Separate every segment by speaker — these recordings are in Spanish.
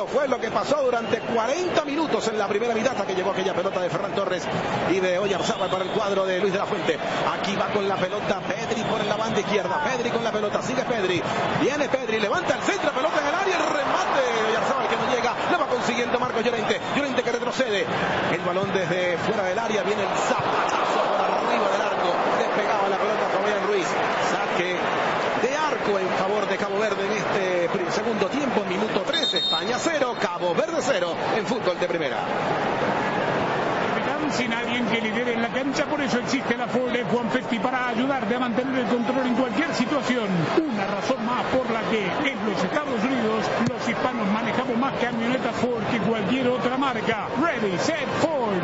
Speaker 1: fue lo que pasó durante 40 minutos en la primera mitad hasta que llegó aquella pelota de Ferran Torres y de Oyarzábal para el cuadro de Luis de la Fuente. Aquí va con la pelota Pedri por la banda izquierda. Pedri con la pelota, sigue Pedri. Viene Pedri, levanta el centro, pelota en el área, el remate de Oyarzábal que no llega. Lo va consiguiendo Marcos Llorente. Llorente que retrocede. El balón desde fuera del área, viene el zapatazo por arriba del arco. Despegaba la pelota Fabián Ruiz. Saque de arco en favor de Cabo Verde en este segundo tiempo. Minuto 3, España 0, Cabo Verde 0 en fútbol de primera.
Speaker 2: Sin alguien que lidere en la cancha, por eso existe la Ford F1 50 para ayudarte a mantener el control en cualquier situación. Una razón más por la que en los Estados Unidos los hispanos manejamos más camionetas Ford que cualquier otra marca. Ready, set, Ford.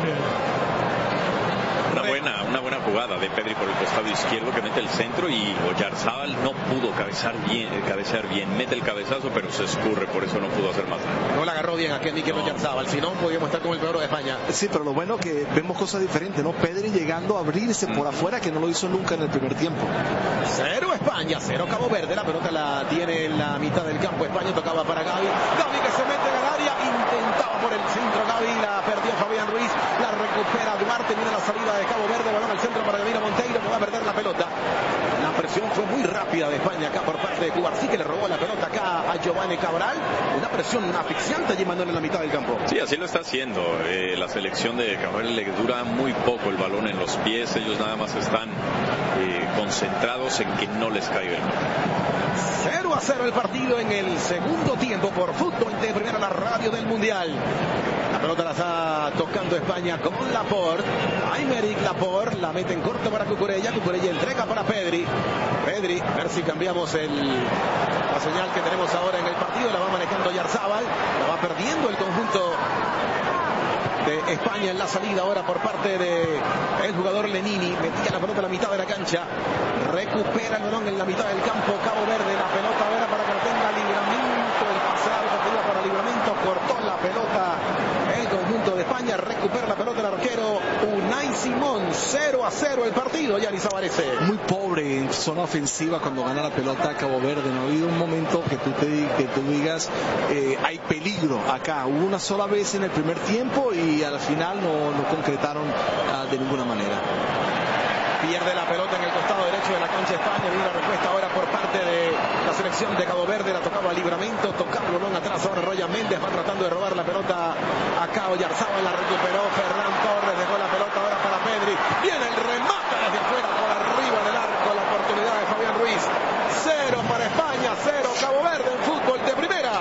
Speaker 3: Una buena jugada de Pedri por el costado izquierdo que mete el centro y Oyarzábal no pudo cabecear bien, mete el cabezazo pero se escurre, por eso no pudo hacer más.
Speaker 1: No la agarró bien aquí Mikel Oyarzábal, si no podíamos estar con el peor de España.
Speaker 4: Sí, pero lo bueno que vemos cosas diferentes, ¿no? Pedri llegando a abrirse por afuera, que no lo hizo nunca en el primer tiempo.
Speaker 1: 0 España, 0 Cabo Verde. La pelota la tiene en la mitad del campo España, tocaba para Gavi. Gavi que se mete en el área, intentaba por el centro Gavi, la perdió Fabián Ruiz, la recupera Duarte, mira la salida de Cabo Verde, balón al centro para Danilo Monteiro, que va a perder la pelota. La presión fue muy rápida de España acá por parte de Cubarsí, que le robó la pelota acá a Giovanni Cabral. Una presión asfixiante allí Manuel en la mitad del campo.
Speaker 3: Sí, así lo está haciendo. La selección de Cabral le dura muy poco el balón en los pies. Ellos nada más están concentrados en que no les caiga el balón.
Speaker 1: 0-0 el partido en el segundo tiempo por Fútbol de Primera, la radio del Mundial. La pelota la está tocando España con Laporte. Aymeric Laporte la mete en corto para Cucurella. Cucurella entrega para Pedri. Pedri, a ver si cambiamos la señal que tenemos ahora en el partido. La va manejando Oyarzábal. La va perdiendo el conjunto de España en la salida ahora por parte del jugador Lenini. Metía la pelota a la mitad de la cancha. Recupera el balón en la mitad del campo Cabo Verde. La pelota ahora para que no tenga libramiento. El pase alto que iba para libramiento. Cortó la pelota el conjunto de España. Recupera la pelota el arquero Unai Simón. 0-0 el partido. Yanis Zavarese.
Speaker 4: Muy pobre en zona ofensiva cuando gana la pelota Cabo Verde. No ha habido un momento que tú digas hay peligro acá. Hubo una sola vez en el primer tiempo y al final no concretaron de ninguna manera.
Speaker 1: Pierde la pelota en el costado derecho de la cancha España. Viene la respuesta ahora por parte de la selección de Cabo Verde. La tocaba a Libramento, tocaba el balón atrás. Ahora Roya Méndez va tratando de robar la pelota acá. Oyarzábal la recuperó. Ferran Torres dejó la pelota ahora para Pedri. Viene el remate desde afuera por arriba del arco. La oportunidad de Fabián Ruiz. 0 para España, 0 Cabo Verde en fútbol de primera.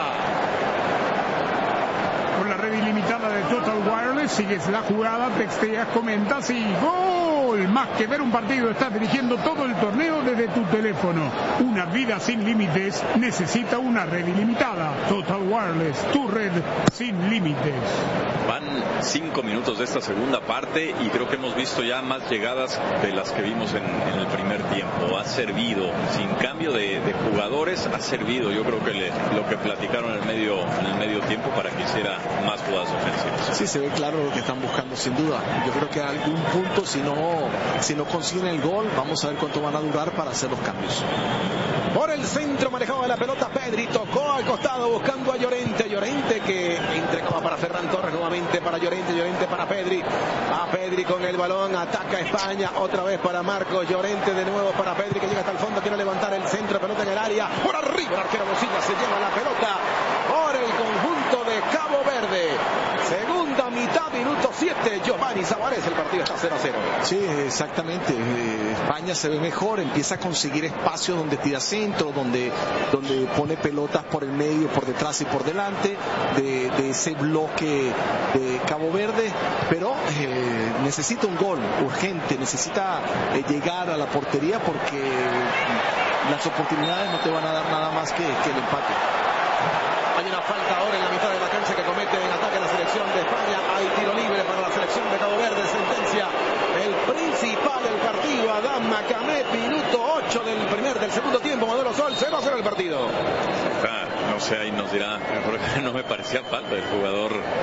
Speaker 2: Con la red ilimitada de Total Wireless sigues la jugada, texteas, comentas y ¡gol! Más que ver un partido, estás dirigiendo todo el torneo desde tu teléfono. Una vida sin límites necesita una red ilimitada. Total Wireless, tu red sin límites.
Speaker 3: Van 5 minutos de esta segunda parte y creo que hemos visto ya más llegadas de las que vimos en el primer tiempo. Ha servido, sin cambio de jugadores, ha servido. Yo creo que lo que platicaron en el medio tiempo para que hiciera más jugadas ofensivas.
Speaker 4: Sí, se ve claro lo que están buscando sin duda. Yo creo que a algún punto, si no consiguen el gol, vamos a ver cuánto van a durar para hacer los cambios.
Speaker 1: Por el centro manejaba la pelota Pedri, tocó al costado buscando a Llorente. Llorente que entregaba para Ferran Torres, nuevamente para Llorente, Llorente para Pedri. A Pedri con el balón, ataca España, otra vez para Marcos Llorente, de nuevo para Pedri que llega hasta el fondo, quiere levantar el centro, pelota en el área, por arriba el arquero Mosilla se lleva la pelota por el conjunto de Cabo Verde. Segunda mitad, minuto 7, Giovanni Zavarese, el partido está 0-0.
Speaker 4: Sí, exactamente. España se ve mejor, empieza a conseguir espacios donde tira centro, donde pone pelotas por el medio, por detrás y por delante de ese bloque de Cabo Verde, pero necesita un gol urgente, necesita llegar a la portería porque las oportunidades no te van a dar nada más que el empate.
Speaker 1: Hay una falta ahora en la mitad de la cancha que comete en ataque la selección de España. Hay tiro libre para la selección de Cabo Verde. Sentencia el principal del partido, Adán Macamé, minuto 8 del segundo tiempo. Modelo Sol, 0-0 el partido.
Speaker 3: No sé, ahí nos dirá, no me parecía falta del jugador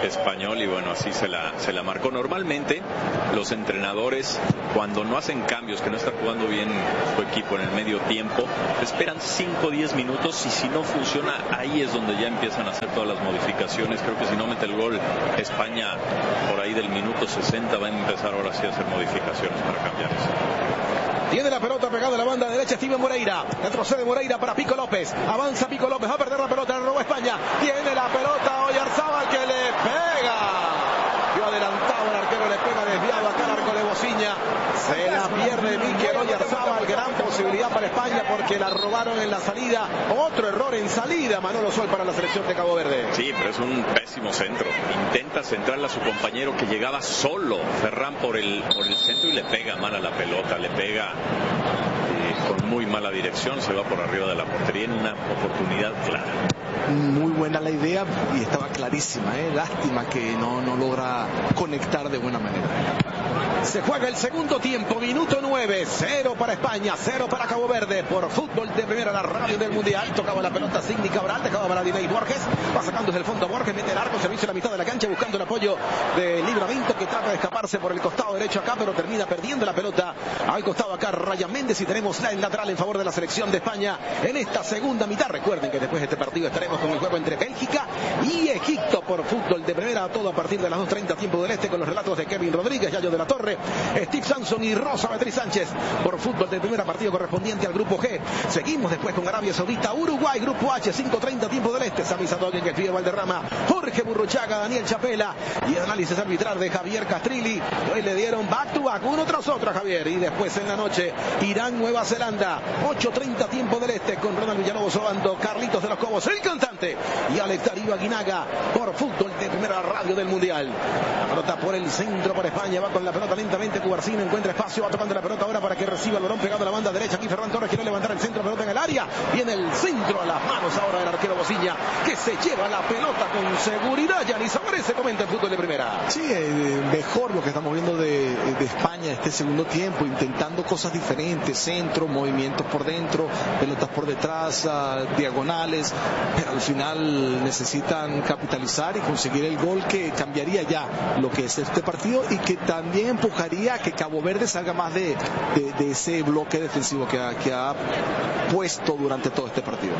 Speaker 3: español y bueno, así se la marcó. Normalmente los entrenadores, cuando no hacen cambios, que no está jugando bien su equipo en el medio tiempo, esperan 5 o 10 minutos y si no funciona, ahí es donde ya empiezan a hacer todas las modificaciones. Creo que si no mete el gol España por ahí del minuto 60 va a empezar ahora sí a hacer modificaciones para cambiar eso.
Speaker 1: Tiene la pelota pegada a la banda derecha Steven Moreira. Retrocede Moreira para Pico López. Avanza Pico López. Va a perder la pelota. Le robó España. Tiene la pelota Oyarzábal que le pega. Vio adelantado el arquero. Le pega desviado acá al arco de Bociña. Se la pierde Mikel Oyarzábal. Gran posibilidad para España porque la robaron en la salida. Otro error en salida. Manolo Sol para la selección de Cabo Verde.
Speaker 3: Sí, pero es un pésimo centro. Intenta centrarla a su compañero que llegaba solo. Ferran por el centro y le pega mal a la pelota. Le pega con muy mala dirección. Se va por arriba de la portería en una oportunidad clara.
Speaker 4: Muy buena la idea y estaba clarísima, lástima que no logra conectar de buena manera.
Speaker 1: Se juega el segundo tiempo, minuto 9, 0 para España, 0 para Cabo Verde, por Fútbol de Primera, la radio del Mundial. Tocaba la pelota Sidney Cabral, dejaba para Diney Borges, va sacando desde el fondo Borges, mete el arco, servicio a la mitad de la cancha, buscando el apoyo de Livramento, que trata de escaparse por el costado derecho acá, pero termina perdiendo la pelota al costado acá Ryan Méndez, y tenemos la en lateral en favor de la selección de España en esta segunda mitad. Recuerden que después de este partido estaremos con el juego entre Bélgica y Egipto por Fútbol de Primera, todo a partir de las 2:30 tiempo del este, con los relatos de Kevin Rodríguez, Yayo de la Torre, Steve Samson y Rosa Beatriz Sánchez por Fútbol de Primera, partido correspondiente al grupo G. Seguimos después con Arabia Saudita, Uruguay, grupo H, 5:30 tiempo del este. Sami Sadoyen, que pide Valderrama, Jorge Burruchaga, Daniel Chapela y análisis arbitral de Javier Castrilli. Hoy le dieron back to back, uno tras otro a Javier. Y después en la noche, Irán, Nueva Zelanda, 8:30 tiempo del este, con Ronald Villalobos Obando, Carlitos de los Cobos, el cantante, y Alex Darío Aguinaga por Fútbol de Primera, radio del Mundial. La pelota por el centro para España, va con la pelota lentamente Cubarsino, encuentra espacio, va tocando la pelota ahora para que reciba el balón pegado a la banda derecha. Aquí Ferran Torres quiere levantar el centro, pelota en el área, viene el centro a las manos ahora del arquero Bociña, que se lleva la pelota con seguridad. Yanis Álvarez se comenta en Fútbol de Primera.
Speaker 4: Sí, mejor lo que estamos viendo de España este segundo tiempo, intentando cosas diferentes, centro, movimientos por dentro, pelotas por detrás, diagonales, pero al final necesitan capitalizar y conseguir el gol que cambiaría ya lo que es este partido y que también empujaría a que Cabo Verde salga más de ese bloque defensivo que ha puesto durante todo este partido.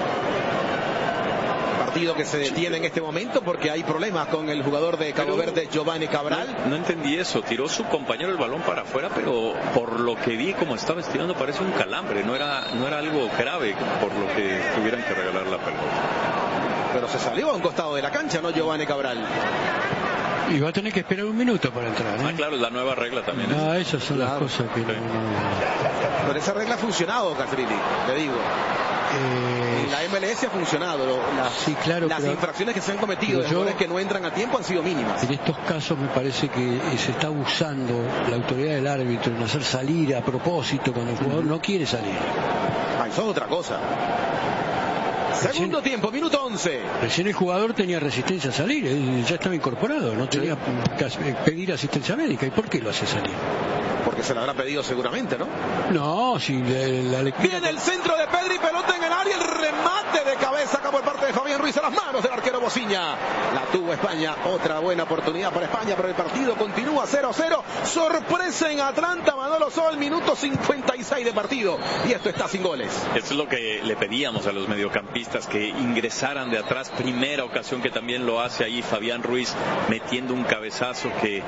Speaker 1: Partido que se detiene en este momento porque hay problemas con el jugador de Cabo Verde, Giovanni Cabral.
Speaker 3: No entendí eso, tiró su compañero el balón para afuera, pero por lo que vi como estaba estirando parece un calambre, no era algo grave por lo que tuvieran que regalar la pelota.
Speaker 1: Pero se salió a un costado de la cancha, ¿no, Giovanni Cabral?
Speaker 5: Y va a tener que esperar un minuto para entrar, ¿eh?
Speaker 3: Claro, es la nueva regla también.
Speaker 5: No, esas son las cosas que no...
Speaker 1: Pero esa regla ha funcionado, Castrilli, te digo. En la MLS ha funcionado.
Speaker 5: Sí, claro,
Speaker 1: las infracciones que se han cometido de jugadores que no entran a tiempo han sido mínimas.
Speaker 5: En estos casos me parece que se está abusando la autoridad del árbitro en hacer salir a propósito cuando el jugador no quiere salir.
Speaker 1: Eso es otra cosa. Segundo tiempo, minuto 11.
Speaker 5: Recién el jugador tenía resistencia a salir, ya estaba incorporado, no tenía que pedir asistencia médica. ¿Y por qué lo hace salir?
Speaker 1: Porque se lo habrá pedido seguramente, ¿no?
Speaker 5: No, si la lectura...
Speaker 1: Viene el centro de Pedri, pelota en el área, el remate de cabeza acá por parte de Fabián Ruiz a las manos del arquero Bociña. La tuvo España, otra buena oportunidad para España, pero el partido continúa 0-0. Sorpresa en Atlanta, Manolo Sol, minuto 56 de partido. Y esto está sin goles.
Speaker 3: Eso es lo que le pedíamos a los mediocampistas, que ingresaran de atrás. Primera ocasión que también lo hace ahí Fabián Ruiz, metiendo un cabezazo que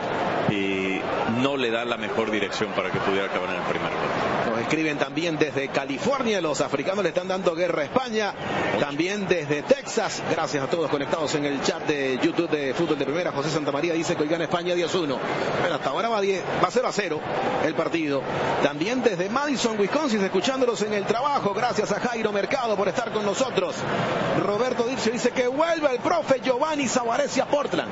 Speaker 3: no le da la mejor dirección para que pudiera acabar en el primer gol.
Speaker 1: Nos escriben también desde California, los africanos le están dando guerra a España, también desde Texas. Gracias a todos conectados en el chat de YouTube de Fútbol de Primera. José Santamaría dice que hoy gana España 10-1. Pero hasta ahora va 0-0 el partido. También desde Madison, Wisconsin, escuchándolos en el trabajo. Gracias a Jairo Mercado por estar con nosotros. Roberto Dircio dice que vuelve el profe Giovanni Savaresi a Portland.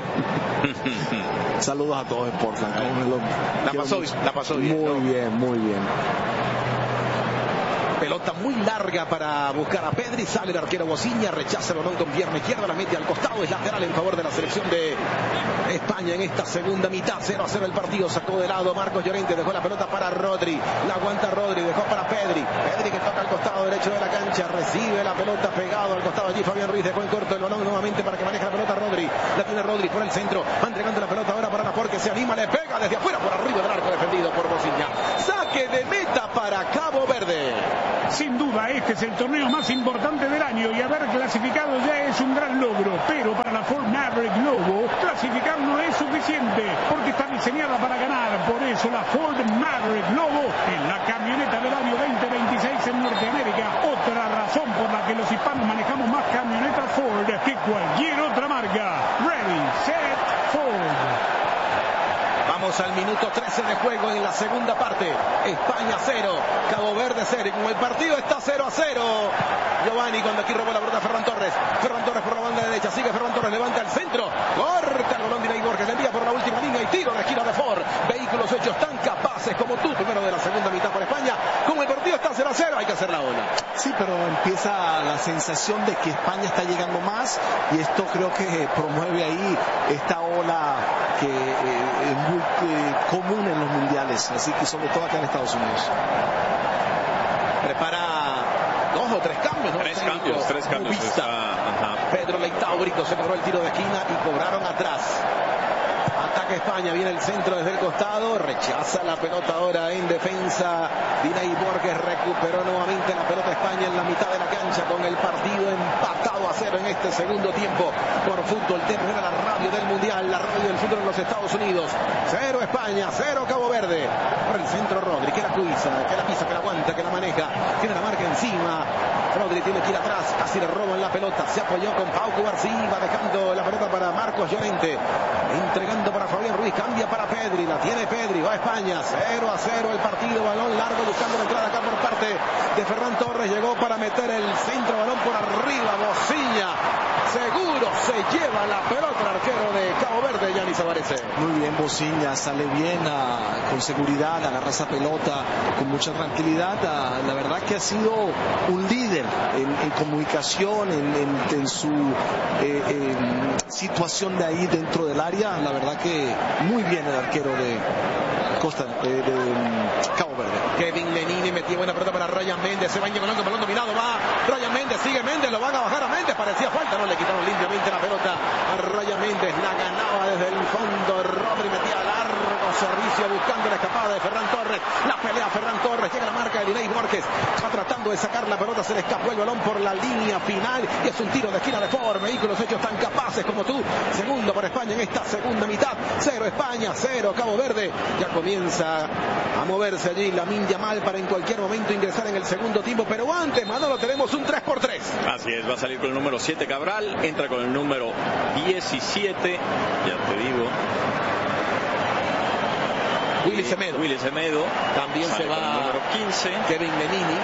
Speaker 4: Saludos a todos en Portland.
Speaker 1: La pasó bien.
Speaker 4: Muy bien.
Speaker 1: Pelota muy larga para buscar a Pedri. Sale el arquero Bociña, rechaza el balón con pierna izquierda, la mete al costado. Es lateral en favor de la selección de España en esta segunda mitad. 0-0 el partido. Sacó de lado Marcos Llorente, dejó la pelota para Rodri. La aguanta Rodri, dejó para Pedri. Pedri que toca al costado derecho de la cancha, recibe la pelota pegado al costado allí. Fabián Ruiz dejó en corto el balón nuevamente para que maneje la pelota Rodri. La tiene Rodri por el centro, va entregando la pelota ahora para Laporte, que se anima, le pega desde afuera por arriba del arco, defendido por Bociña. Saque de meta para Cabo Verde.
Speaker 2: Sin duda, este es el torneo más importante del año y haber clasificado ya es un gran logro. Pero para la Ford Maverick Lobo, clasificar no es suficiente porque está diseñada para ganar. Por eso la Ford Maverick Lobo es la camioneta del año 2026 en Norteamérica. Otra razón por la que los hispanos manejamos más camionetas Ford que cualquier otra marca. Ready, set, Ford.
Speaker 1: Vamos al minuto 13 de juego en la segunda parte. España 0, Cabo Verde 0. Y como el partido está 0-0, Giovanni, cuando aquí robó la pelota Ferran Torres. Ferran Torres por la banda derecha. Sigue Ferran Torres, levanta el centro. Corta el balón de Inay Borges. Le envía por la última línea y tiro de esquina de Ford. Vehículos hechos tan capaces como tú. Primero de la segunda mitad por España. Como el partido está 0-0, hay que hacer la ola.
Speaker 4: Sí, pero empieza la sensación de que España está llegando más y esto creo que promueve ahí esta ola que es muy común en los mundiales, así que sobre todo acá en Estados Unidos.
Speaker 1: Prepara 2 o 3 cambios, ¿no?
Speaker 3: Tres cambios.
Speaker 1: Pedro Leitao Brito se cobró el tiro de esquina y cobraron atrás. Ataca España, viene el centro desde el costado, rechaza la pelota ahora en defensa. Inay Borges recuperó nuevamente la pelota España en la mitad de la cancha con el partido empatado a 0 en este segundo tiempo por Fútbol de Primera, la radio del Mundial, la radio del fútbol en los Estados Unidos. 0 España, 0 Cabo Verde. Por el centro Rodri, que la pisa, que la aguanta, que la maneja, tiene la marca encima. Rodri tiene que ir atrás, casi le roban la pelota, se apoyó con Pau García, va dejando la pelota para Marcos Llorente, entregando para Fabián Ruiz, cambia para Pedri, la tiene Pedri, va a España, 0-0 el partido, balón largo buscando la entrada acá por parte de Ferran Torres, llegó para meter el centro, balón por arriba, Bociña, seguro se lleva la pelota el arquero de Cabo Verde, Yanis Avarese.
Speaker 4: Muy bien Bociña, sale bien con seguridad, agarra esa pelota con mucha tranquilidad. La verdad que ha sido un líder en comunicación, en su situación de ahí dentro del área. La verdad que muy bien el arquero de Cabo Verde.
Speaker 1: Kevin Lenini metió buena pelota para Ryan Méndez, se va llegando el balón dominado, va Ryan Méndez, sigue Méndez, lo van a bajar a Méndez, parecía falta, no le quitaron limpiamente la pelota a Ryan Méndez, la ganaba desde el fondo, Rodri metía largo servicio buscando la escapada de Ferran Torres, la pelea Ferran Torres, llega la marca de Inay Borges, va tratando de sacar la pelota, se le escapó el balón por la línea final y es un tiro de esquina de Ford, vehículos hechos tan capaces como tú, segundo para España en esta segunda mitad, 0 España, 0 Cabo Verde, ya comienza a moverse allí Lamine Yamal para en cualquier momento ingresar en el segundo tiempo, pero antes, Manolo, tenemos un 3x3.
Speaker 3: Así es, va a salir con el número 7 Cabral, entra con el número 17, ya te digo,
Speaker 1: Willy Semedo. También se va
Speaker 3: el número 15
Speaker 1: Kevin Lenini.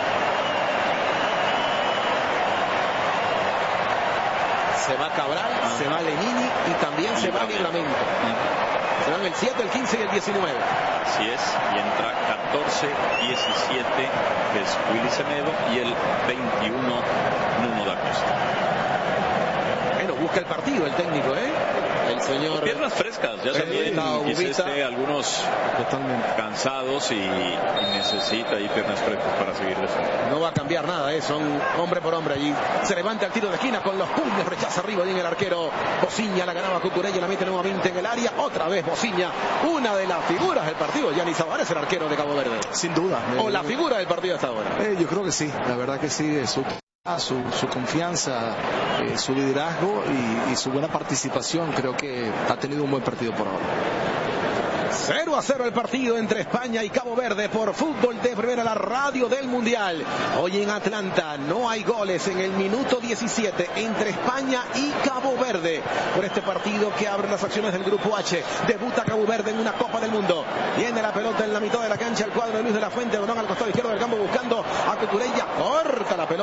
Speaker 1: Se va Cabral, se va Lenini y también se va Livramento. Se van el 7, el 15 y el 19.
Speaker 3: Así es, y entra 14, 17, que es Willy Semedo, y el 21, Nuno da Costa.
Speaker 1: Bueno, busca el partido el técnico, el señor.
Speaker 3: Piernas frescas, ya también quizás algunos totalmente cansados y necesita ahí piernas frescas para seguir de frente.
Speaker 1: No va a cambiar nada, son hombre por hombre allí. Se levanta el tiro de esquina con los puños, rechaza arriba bien el arquero Bociña, la ganaba Cucurella, la mete nuevamente en el área, otra vez Bociña, una de las figuras del partido. Yanis Avarese es el arquero de Cabo Verde.
Speaker 4: Sin duda.
Speaker 1: O la figura del partido hasta ahora.
Speaker 4: Yo creo que sí, la verdad que sí, su confianza, su liderazgo y su buena participación, creo que ha tenido un buen partido por ahora.
Speaker 1: 0-0 el partido entre España y Cabo Verde por Fútbol de Primera, la radio del Mundial. Hoy en Atlanta no hay goles en el minuto 17 entre España y Cabo Verde. Por este partido que abre las acciones del Grupo H. Debuta Cabo Verde en una Copa del Mundo. Viene la pelota en la mitad de la cancha, el cuadro de Luis de la Fuente, balón al costado izquierdo del campo buscando a Cucurella. Corta la pelota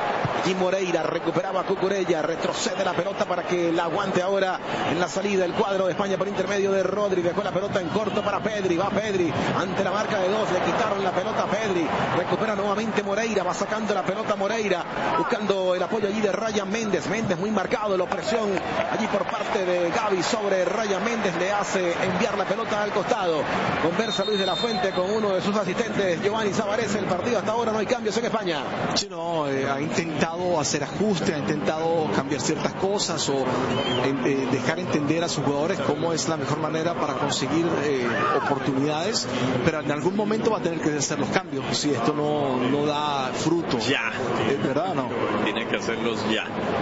Speaker 1: Y Moreira recuperaba a Cucurella, retrocede la pelota para que la aguante ahora en la salida el cuadro de España por intermedio de Rodri. Dejó la pelota en corto para Pedri, va Pedri ante la marca de 2, le quitaron la pelota a Pedri, recupera nuevamente Moreira, va sacando la pelota Moreira, buscando el apoyo allí de Ryan Méndez. Méndez muy marcado, la opresión allí por parte de Gavi sobre Ryan Méndez, le hace enviar la pelota al costado. Conversa Luis de la Fuente con uno de sus asistentes, Giovanni Savarese. El partido hasta ahora no hay cambios en España.
Speaker 4: Sí, no, ha intentado hacer ajustes, ha intentado cambiar ciertas cosas o dejar entender a sus jugadores cómo es la mejor manera para conseguir oportunidades, pero en algún momento va a tener que hacer los cambios si esto no da fruto.
Speaker 3: Ya.
Speaker 4: ¿Verdad? No.
Speaker 3: Tiene que hacerlos ya.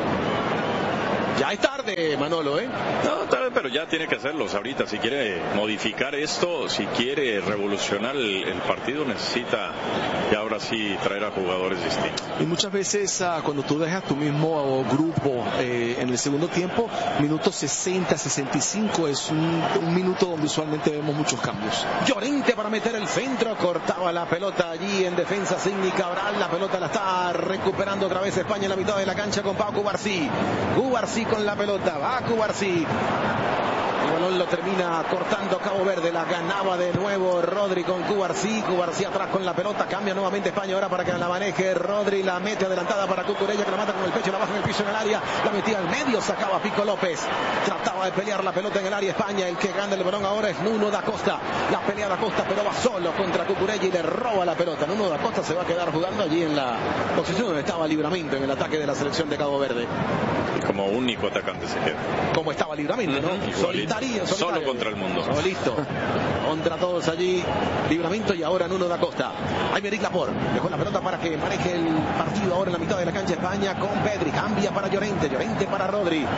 Speaker 1: Ya es tarde, Manolo, ¿eh?
Speaker 3: No, tal vez, pero ya tiene que hacerlos ahorita. Si quiere modificar esto, si quiere revolucionar el partido, necesita ya ahora sí traer a jugadores distintos.
Speaker 4: Y muchas veces cuando tú dejas tu mismo grupo en el segundo tiempo, minuto 60, 65 es un minuto donde usualmente vemos muchos cambios.
Speaker 1: Llorente para meter el centro, cortaba la pelota allí en defensa Sidney Cabral, la pelota la está recuperando otra vez España en la mitad de la cancha con Pau Cubarsí. Cubarsí con la pelota, va Cubarsí. El balón lo termina cortando Cabo Verde, la ganaba de nuevo Rodri con Cubarsí. Cubarsí atrás con la pelota, cambia nuevamente España ahora para que la maneje Rodri, la mete adelantada para Cucurella que la mata con el pecho, la baja en el piso en el área, la metía al medio, sacaba Pico López, trataba de pelear la pelota en el área España. El que gana el balón ahora es Nuno da Costa, la pelea da Costa pero va solo contra Cucurella y le roba la pelota. Nuno da Costa se va a quedar jugando allí en la posición donde estaba Livramento en el ataque de la selección de Cabo Verde.
Speaker 3: Y como único atacante se queda.
Speaker 1: Como estaba Livramento, ¿no? Solitario.
Speaker 3: Solo contra el mundo.
Speaker 1: Listo. Contra todos allí. Livramento y ahora Nuno da Costa. Aymeric Laporte dejó la pelota para que maneje el partido ahora en la mitad de la cancha España con Pedri. Cambia para Llorente. Llorente para Rodri.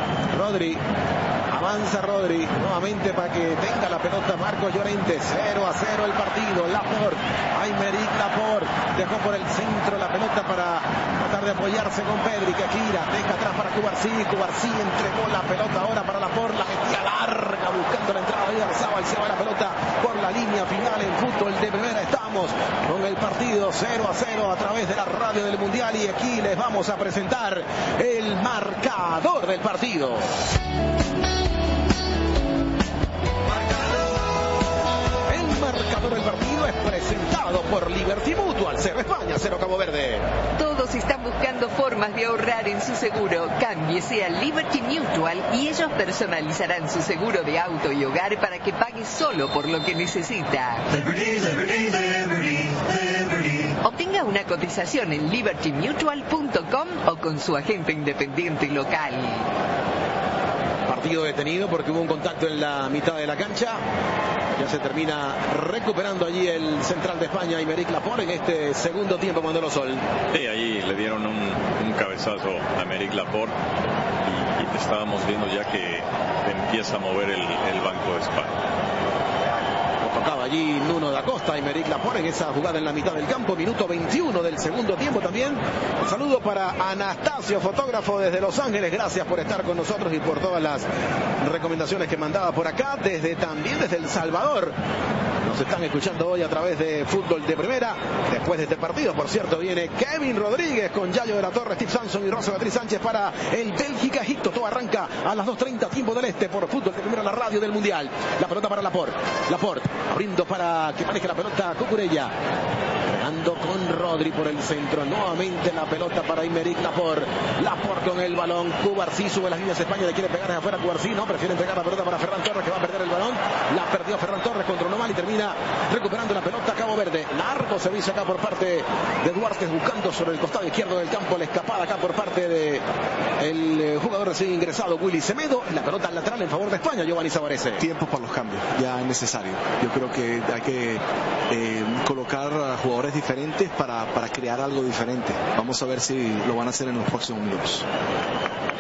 Speaker 1: Avanza Rodri nuevamente para que tenga la pelota Marcos Llorente. 0-0 el partido. Laporte, Aymeric Laporte dejó por el centro la pelota para tratar de apoyarse con Pedri que gira, deja atrás para Cubarsí. Cubarsí entregó la pelota ahora para Laporte, la metía larga buscando la entrada de Arzabal. Se va la pelota por la línea final en fútbol de primera. Estamos con el partido 0-0 a través de la radio del Mundial y aquí les vamos a presentar el marcador del partido. El partido es presentado por Liberty Mutual. 0 España, 0 Cabo Verde.
Speaker 6: Todos están buscando formas de ahorrar en su seguro. Cámbiese a Liberty Mutual y ellos personalizarán su seguro de auto y hogar para que pague solo por lo que necesita. Obtenga una cotización en libertymutual.com o con su agente independiente local.
Speaker 1: Partido detenido porque hubo un contacto en la mitad de la cancha. Ya se termina recuperando allí el central de España, Aymeric Laporte, en este segundo tiempo, Manolo Sol.
Speaker 3: Sí, ahí le dieron un cabezazo a Aymeric Laporte y estábamos viendo ya que empieza a mover el Banco de España.
Speaker 1: Tocaba allí Nuno da Costa, Aymeric Laporte en esa jugada en la mitad del campo, minuto 21 del segundo tiempo también. Un saludo para Anastasio, fotógrafo desde Los Ángeles, gracias por estar con nosotros y por todas las recomendaciones que mandaba por acá, también desde El Salvador. Nos están escuchando hoy a través de Fútbol de Primera. Después de este partido, por cierto, viene Kevin Rodríguez con Yayo de la Torre, Steve Samson y Rosa Beatriz Sánchez para el Bélgica-Egipto. Todo arranca a las 2:30 tiempo del este por Fútbol de Primera, la radio del Mundial. La pelota para Laporte abriendo para que maneje la pelota Cucurella. Ando con Rodri por el centro. Nuevamente la pelota para Aymeric Laporte. Laporte con el balón. Cubarsí sube las líneas de España. Le quiere pegar hacia afuera. Cubarsí no. Prefiere entregar la pelota para Ferran Torres, que va a perder el balón. La perdió Ferran Torres. Controló mal y termina recuperando la pelota Cabo Verde. Largo servicio acá por parte de Duarte, buscando sobre el costado izquierdo del campo. La escapada acá por parte de el jugador recién ingresado Willy Semedo. La pelota lateral en favor de España, Giovanni Savarese.
Speaker 4: Tiempo para los cambios. Ya es necesario. Yo creo que hay que colocar a jugadores diferentes para crear algo diferente. Vamos a ver si lo van a hacer en los próximos minutos.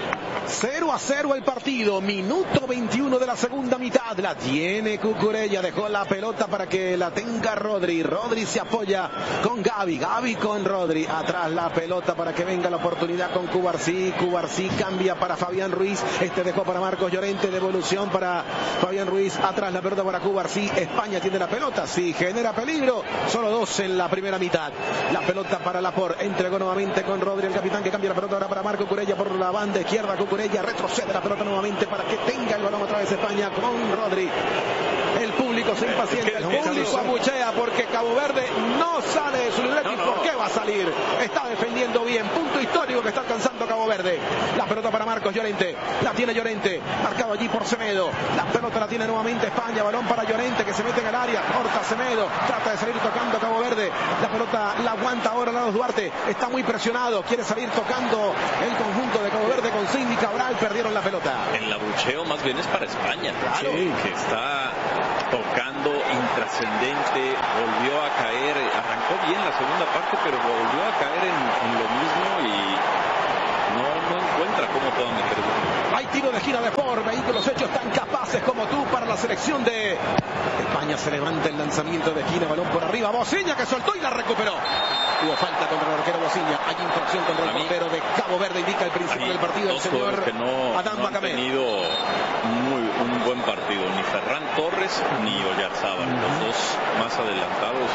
Speaker 1: 0-0 el partido, minuto 21 de la segunda mitad, la tiene Cucurella, dejó la pelota para que la tenga Rodri, Rodri se apoya con Gavi, Gavi con Rodri, atrás la pelota para que venga la oportunidad con Cubarsí, Cubarsí cambia para Fabián Ruiz, dejó para Marcos Llorente, devolución para Fabián Ruiz, atrás la pelota para Cubarsí, España tiene la pelota, sí, genera peligro, solo 2 en la primera mitad, la pelota para Laporte, entregó nuevamente con Rodri, el capitán que cambia la pelota ahora para Marco Cucurella por la banda izquierda, Cucurella retrocede la pelota nuevamente para que tenga el balón otra vez España con Rodri. El público se impacienta, el público abuchea porque Cabo Verde no sale de su libreto. ¿Y por qué va a salir? Está defendiendo bien, punto histórico que está alcanzando Cabo Verde. La pelota para Marcos Llorente, la tiene Llorente, marcado allí por Semedo. La pelota la tiene nuevamente España, balón para Llorente que se mete en el área, corta Semedo, trata de salir tocando Cabo Verde. La pelota la aguanta ahora Lalo Duarte, está muy presionado, quiere salir tocando el conjunto de Cabo Verde con Cindy Cabral, perdieron la pelota.
Speaker 3: El abucheo más bien es para España,
Speaker 1: claro,
Speaker 3: sí, que está tocando intrascendente, volvió a caer, arrancó bien la segunda parte, pero volvió a caer en lo mismo y no encuentra cómo puedan meter el gol.
Speaker 1: Hay tiro de gira de Ford, vehículos hechos tan capaces como tú para la selección de España. Se levanta el lanzamiento de esquina, balón por arriba, Bociña que soltó y la recuperó. Hubo falta contra el arquero Bociña, hay infracción contra el portero de Cabo Verde, indica el principio del partido el señor Adán Bacamé.
Speaker 3: Han tenido un buen partido, ni Ferran Torres ni Oyarzábal, los dos más adelantados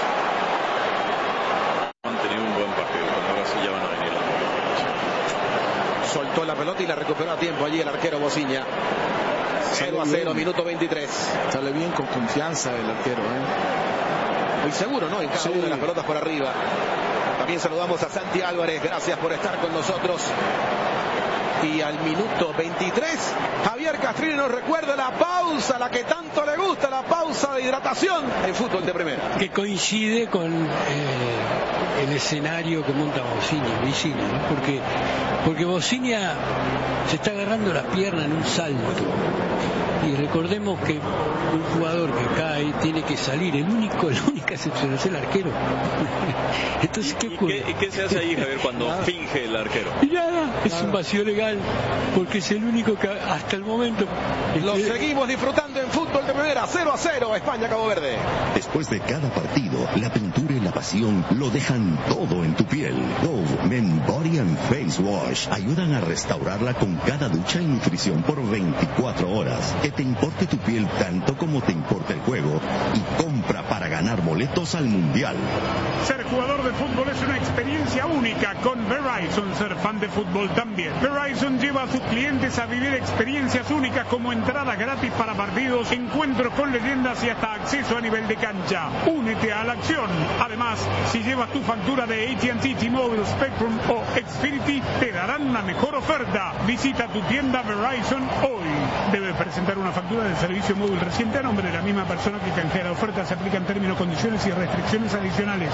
Speaker 3: han tenido un buen partido, pero ahora sí ya van a venir las bolas.
Speaker 1: Soltó la pelota y la recuperó a tiempo allí el arquero Bociña. 0-0, minuto 23.
Speaker 4: Sale bien con confianza el arquero,
Speaker 1: Muy seguro, ¿no? En cada una de las pelotas por arriba. También saludamos a Santi Álvarez, gracias por estar con nosotros. Y al minuto 23, Javier Castrilli nos recuerda la pausa, la que tanto le gusta, la pausa de hidratación en fútbol de primera.
Speaker 5: Que coincide con el escenario que monta Bociña, ¿no? Porque Bociña se está agarrando la pierna en un salto. Y recordemos que un jugador que cae tiene que salir, la única excepción es el arquero. Entonces, ¿qué ocurre?
Speaker 3: ¿Y qué se hace ahí, Javier, cuando finge el arquero?
Speaker 5: Y nada, es un vacío legal, porque es el único que hasta el momento...
Speaker 1: Lo seguimos disfrutando en fútbol de primera, 0-0, España-Cabo Verde.
Speaker 7: Después de cada partido, la pintura y la pasión lo dejan todo en tu piel. Dove Men Body and Face Wash ayudan a restaurarla con cada ducha y nutrición por 24 horas. Que te importe tu piel tanto como te importa el juego y compra para ganar boletos al Mundial.
Speaker 2: Ser jugador de fútbol es una experiencia única. Con Verizon, ser fan de fútbol también. Verizon lleva a sus clientes a vivir experiencias únicas como entradas gratis para partidos, encuentros con leyendas y hasta acceso a nivel de cancha. Únete a la acción. Además, si llevas tu factura de AT&T, T-Mobile, Spectrum o Xfinity, te darán una mejor oferta. Visita tu tienda Verizon hoy. Debe presentar una factura de servicio móvil reciente a nombre de la misma persona que canjea la oferta. Se aplican términos, condiciones y restricciones adicionales.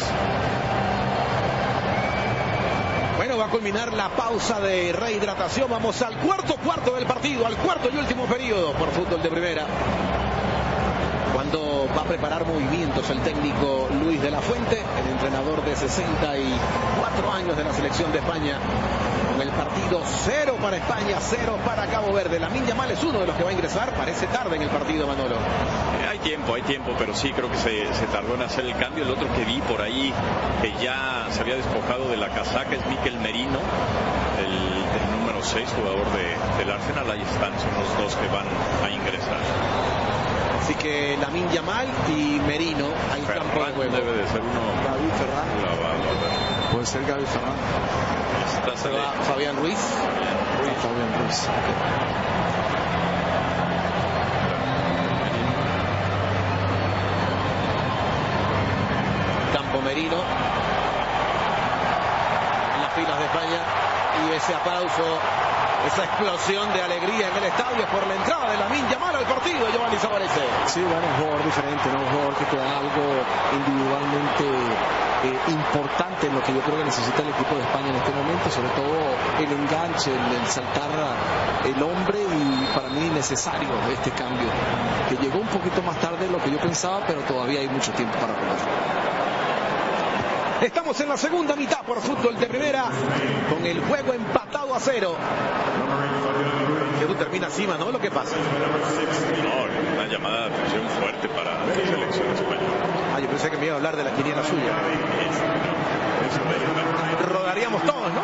Speaker 1: Bueno, va a culminar la pausa de rehidratación. Vamos al cuarto del partido, al cuarto y último periodo por fútbol de primera. Cuando va a preparar movimientos el técnico Luis de la Fuente, el entrenador de 64 años de la selección de España. Con el partido 0 para España, 0 para Cabo Verde. Lamine Yamal es uno de los que va a ingresar. Parece tarde en el partido, Manolo.
Speaker 3: Hay tiempo, pero sí creo que se tardó en hacer el cambio. El otro que vi por ahí, que ya se había despojado de la casaca, es Mikel Merino, el número 6, jugador del Arsenal. Ahí están, son los dos que van a ingresar.
Speaker 1: Así que Lamine Yamal y Merino al campo de juego.
Speaker 3: Debe de ser uno.
Speaker 4: Gaby Ferran. Puede ser Gaby Ferran.
Speaker 1: Fabián Ruiz.
Speaker 4: Fabián Ruiz.
Speaker 1: Campo Merino en las filas de España y ese aplauso, esa explosión de alegría en el estadio por la entrada de Lamine Yamal al partido, Giovanni Savarese.
Speaker 4: Sí, bueno, un jugador diferente, ¿no? Un jugador que te da algo individualmente importante en lo que yo creo que necesita el equipo de España en este momento, sobre todo el enganche, el saltar el hombre, y para mí necesario este cambio, que llegó un poquito más tarde de lo que yo pensaba, pero todavía hay mucho tiempo para jugar.
Speaker 1: Estamos en la segunda mitad por fútbol de primera, con el juego empatado 0-0. Que tú terminas así, ¿no? Lo que pasa.
Speaker 3: No, una llamada de atención fuerte para la selección española.
Speaker 1: Yo pensé que me iba a hablar de la quiniela suya. Rodaríamos todos, ¿no?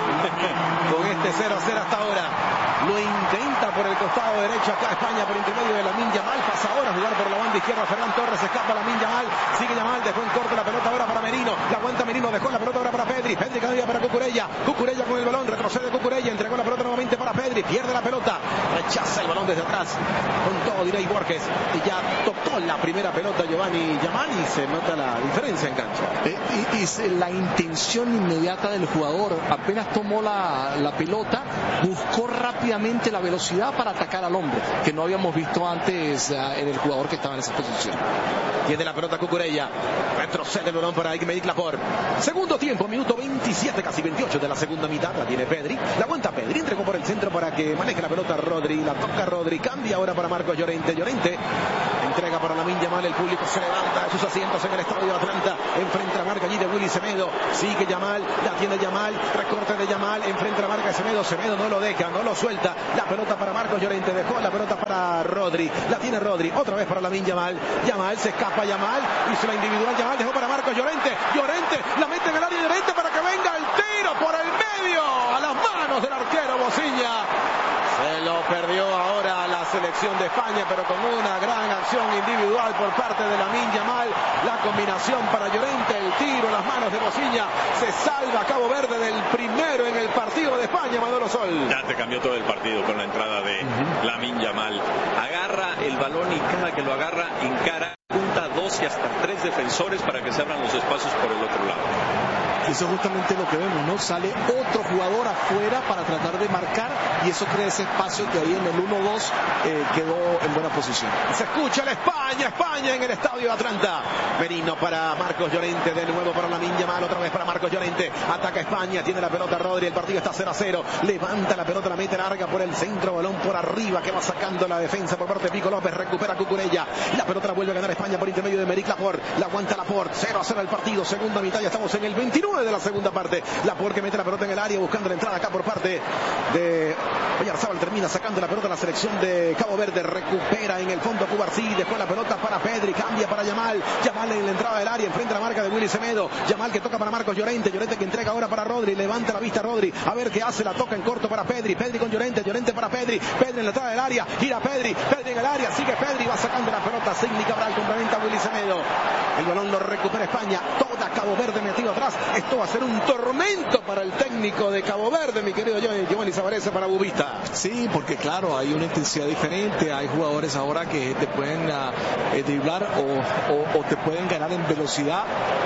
Speaker 1: Con este 0-0 hasta ahora. Lo intenta por el costado derecho acá España por intermedio de Lamine Yamal. Pasa ahora a jugar por la banda izquierda. Ferran Torres, escapa Lamine Yamal. Sigue Yamal, dejó en corto la pelota ahora para Merino. La aguanta Merino, dejó la pelota ahora para Pedri. Pedri cambia para Cucurella. Cucurella con el balón, retrocede Cucurella. Entregó la pelota nuevamente para Pedri. Pierde la pelota. Rechaza el balón desde atrás. Con todo Direi Borges. Y ya tocó la primera pelota Giovanni Yamal y se nota la diferencia en cancha.
Speaker 4: Es la intención inmediata del jugador. Apenas tomó la pelota, buscó rápidamente la velocidad para atacar al hombre, que no habíamos visto antes en el jugador que estaba en esa posición.
Speaker 1: Tiene la pelota Cucurella. Retrocede el balón para Aymeric Laporte. Segundo tiempo, minuto 27, casi 28 de la segunda mitad. La tiene Pedri. La aguanta Pedri. Entregó por el centro para que maneje la pelota Rodri. La toca Rodri. Cambia ahora para Marcos Llorente. Llorente entrega para Lamine Yamal. El público se levanta de sus asientos en el estadio de Atlanta. Enfrenta la marca allí de Willy Semedo. Sigue Yamal. La tiene Yamal. Recorte de Yamal. Enfrenta la marca de Semedo. Semedo no lo deja, no lo suelta. La pelota para Marcos Llorente. Dejó la pelota para Rodri. La tiene Rodri. Otra vez para Lamine Yamal. Yamal se escapa. Yamal hizo la individual. Yamal dejó para Marcos Llorente. Llorente la mete en el área. Llorente para que venga el tiro por el medio. A las manos del arquero Bociña. Se lo perdió ahora la selección de España, pero con una gran acción individual por parte de Lamine Yamal. La combinación para Llorente, el tiro en las manos de Bociña. Se salva Cabo Verde del primero en el partido de España, Manolo Sol.
Speaker 3: Ya te cambió todo el partido con la entrada de Lamine Yamal. Agarra el balón y cada que lo agarra encara, junta 2 y hasta 3 defensores para que se abran los espacios por el otro lado.
Speaker 4: Eso es justamente lo que vemos, ¿no? Sale otro jugador afuera para tratar de marcar y eso crea ese espacio que ahí en el 1-2 quedó en buena posición.
Speaker 1: Se escucha la España en el estadio de Atlanta. Merino para Marcos Llorente, de nuevo para Lamine Yamal, otra vez para Marcos Llorente. Ataca España, tiene la pelota Rodri, el partido está 0-0. Levanta la pelota, la mete larga por el centro, balón por arriba que va sacando la defensa por parte de Pico López, recupera Cucurella. La pelota la vuelve a ganar España por intermedio de Aymeric Laporte. La aguanta Laporte, 0-0 el partido, segunda mitad, ya estamos en el 29 de la segunda parte. Laporte que mete la pelota en el área buscando la entrada acá por parte de Oyarzábal. Termina sacando la pelota a la selección de Cabo Verde, recupera en el fondo Cubarsí, dejó la pelota para Pedri, cambia para Yamal. Yamal en la entrada del área, enfrente a la marca de Willy Semedo. Yamal que toca para Marcos Llorente, Llorente que entrega ahora para Rodri, levanta la vista Rodri, a ver qué hace, la toca en corto para Pedri, Pedri con Llorente, Llorente para Pedri, Pedri en la entrada del área, gira Pedri, Pedri en el área, sigue Pedri, va sacando la pelota, Sidney Cabral complementa a Willy Semedo. El balón lo recupera España, toda Cabo Verde metido atrás. Esto va a ser un tormento para el técnico de Cabo Verde, mi querido Giovanni Savarese, para Bubista.
Speaker 4: Sí, porque claro, hay una intensidad diferente, hay jugadores ahora que te pueden driblar o te pueden ganar en velocidad.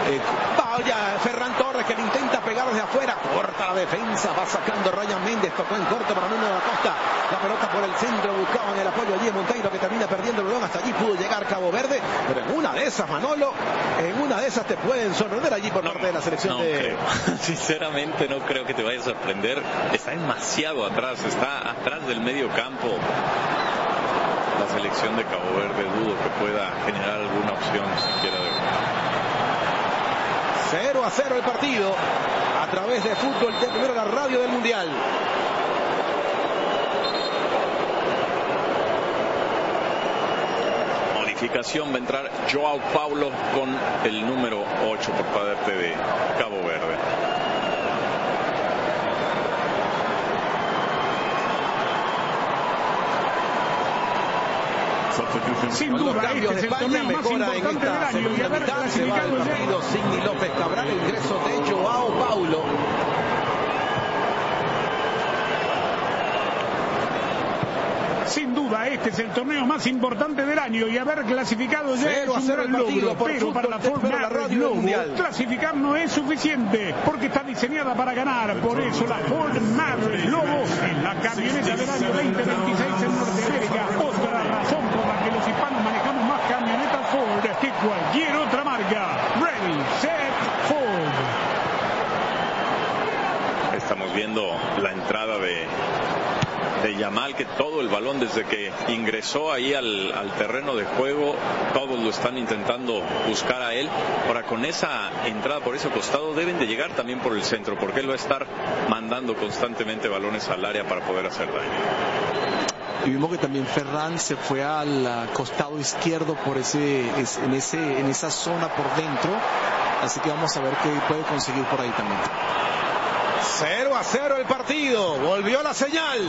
Speaker 1: Vaya, Ferran Torres que le intenta pegar desde afuera, corta la defensa, va sacando Ryan Méndez, tocó en corto para Nuno de la Costa. La pelota por el centro, buscaban el apoyo allí de Monteiro que termina perdiendo el balón, hasta allí pudo llegar Cabo Verde, pero en una de esas, Manolo, en una de esas te pueden sorprender allí por parte de la selección de...
Speaker 3: Creo. Sinceramente no creo que te vaya a sorprender, está demasiado atrás, está atrás del medio campo. La selección de Cabo Verde dudo que pueda generar alguna opción siquiera de...
Speaker 1: 0-0 el partido a través de Fútbol de Primero, la radio del Mundial.
Speaker 3: Modificación, va a entrar Joao Paulo con el número 8 por parte de Cabo Verde.
Speaker 2: Sin duda, este es el torneo más importante del año y haber clasificado el
Speaker 1: partido. Sidney López Cabral, el ingreso de Joao Paulo.
Speaker 2: Sin duda, este es el torneo más importante del año y haber clasificado ya es un gran logro, pero para la Ford Maverick Lobo, clasificar no es suficiente, porque está diseñada para ganar. Por eso la Ford Maverick Lobo es la camioneta del año 2026 en Norteamérica. Otra razón por la que los hispanos manejamos más camionetas Ford que cualquier otra marca. Ready, set, Ford.
Speaker 3: Estamos viendo la entrada de Yamal, que todo el balón desde que ingresó ahí al terreno de juego, todos lo están intentando buscar a él. Ahora, con esa entrada por ese costado deben de llegar también por el centro, porque él va a estar mandando constantemente balones al área para poder hacer daño.
Speaker 4: Y vimos que también Ferran se fue al costado izquierdo por en esa zona por dentro, así que vamos a ver qué puede conseguir por ahí también.
Speaker 1: 0-0 el partido, volvió la señal.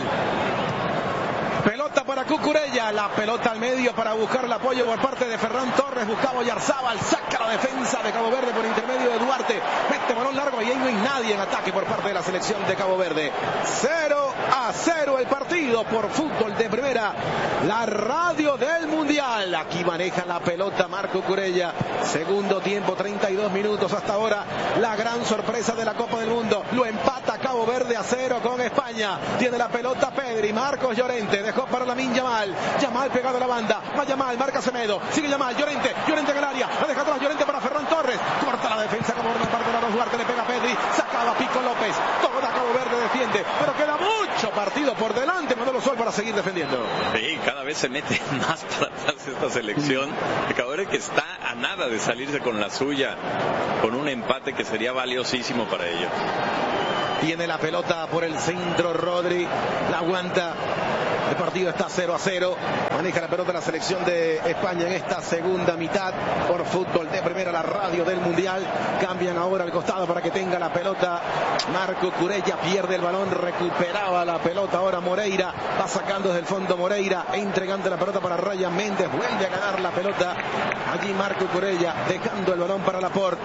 Speaker 1: Pelota para Cucurella, la pelota al medio para buscar el apoyo por parte de Ferran Torres, buscaba Oyarzábal, saca la defensa de Cabo Verde por intermedio de Duarte, mete balón largo y ahí no hay nadie en ataque por parte de la selección de Cabo Verde. 0-0 el partido por Fútbol de Primera, la radio del Mundial. Aquí maneja la pelota Marco Cucurella, segundo tiempo, 32 minutos hasta ahora, la gran sorpresa de la Copa del Mundo, lo empata Cabo Verde a 0 con España, tiene la pelota Pedri, Marcos Llorente, dejó para Lamine Yamal, Yamal pegado a la banda, va Yamal, marca Semedo, sigue Yamal, Llorente en el área, la deja atrás Llorente para Ferran Torres, corta la defensa como una parte de la Duarte, le pega a Pedri, sacaba Pico López, toda Cabo Verde defiende, pero queda mucho partido por delante, Manolo Sol para seguir defendiendo.
Speaker 3: Sí, cada vez se mete más para atrás esta selección de Cabo Verde, que está a nada de salirse con la suya, con un empate que sería valiosísimo para ellos.
Speaker 1: Tiene la pelota por el centro Rodri, la aguanta. El partido está 0-0. Maneja la pelota la selección de España en esta segunda mitad por Fútbol de Primera, la radio del Mundial. Cambian ahora al costado para que tenga la pelota Marco Cucurella, pierde el balón, recuperaba la pelota ahora Moreira, va sacando desde el fondo Moreira, entregando la pelota para Ryan Méndez, vuelve a ganar la pelota allí Marco Cucurella, dejando el balón para Laporte.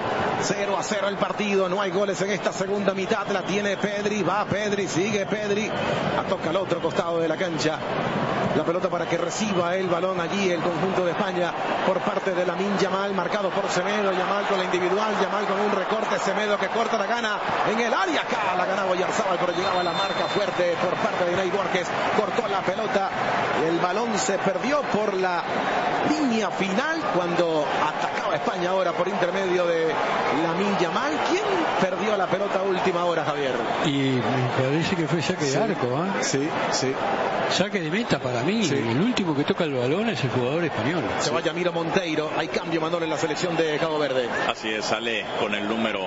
Speaker 1: 0-0 el partido, no hay goles en esta segunda mitad, la tiene Pedri, va Pedri, sigue Pedri, toca al otro costado de la cancha. La pelota para que reciba el balón allí el conjunto de España por parte de Lamine Yamal, marcado por Semedo, Yamal con la individual, Yamal con un recorte, Semedo que corta la gana en el área, acá la ganaba Oyarzábal, pero llegaba la marca fuerte por parte de Ney Borges, cortó la pelota, el balón se perdió por la línea final cuando atacaba España ahora por intermedio de Lamine Yamal. ¿Quién perdió la pelota a última hora, Javier?
Speaker 5: Y me parece que fue saque de arco, ¿eh?
Speaker 4: Sí.
Speaker 5: Saque de meta para mí, sí. El último que toca el balón es el jugador español.
Speaker 1: Se va Yamiro Monteiro, hay cambio Manolo en la selección de Cabo Verde.
Speaker 3: Así es, sale con el número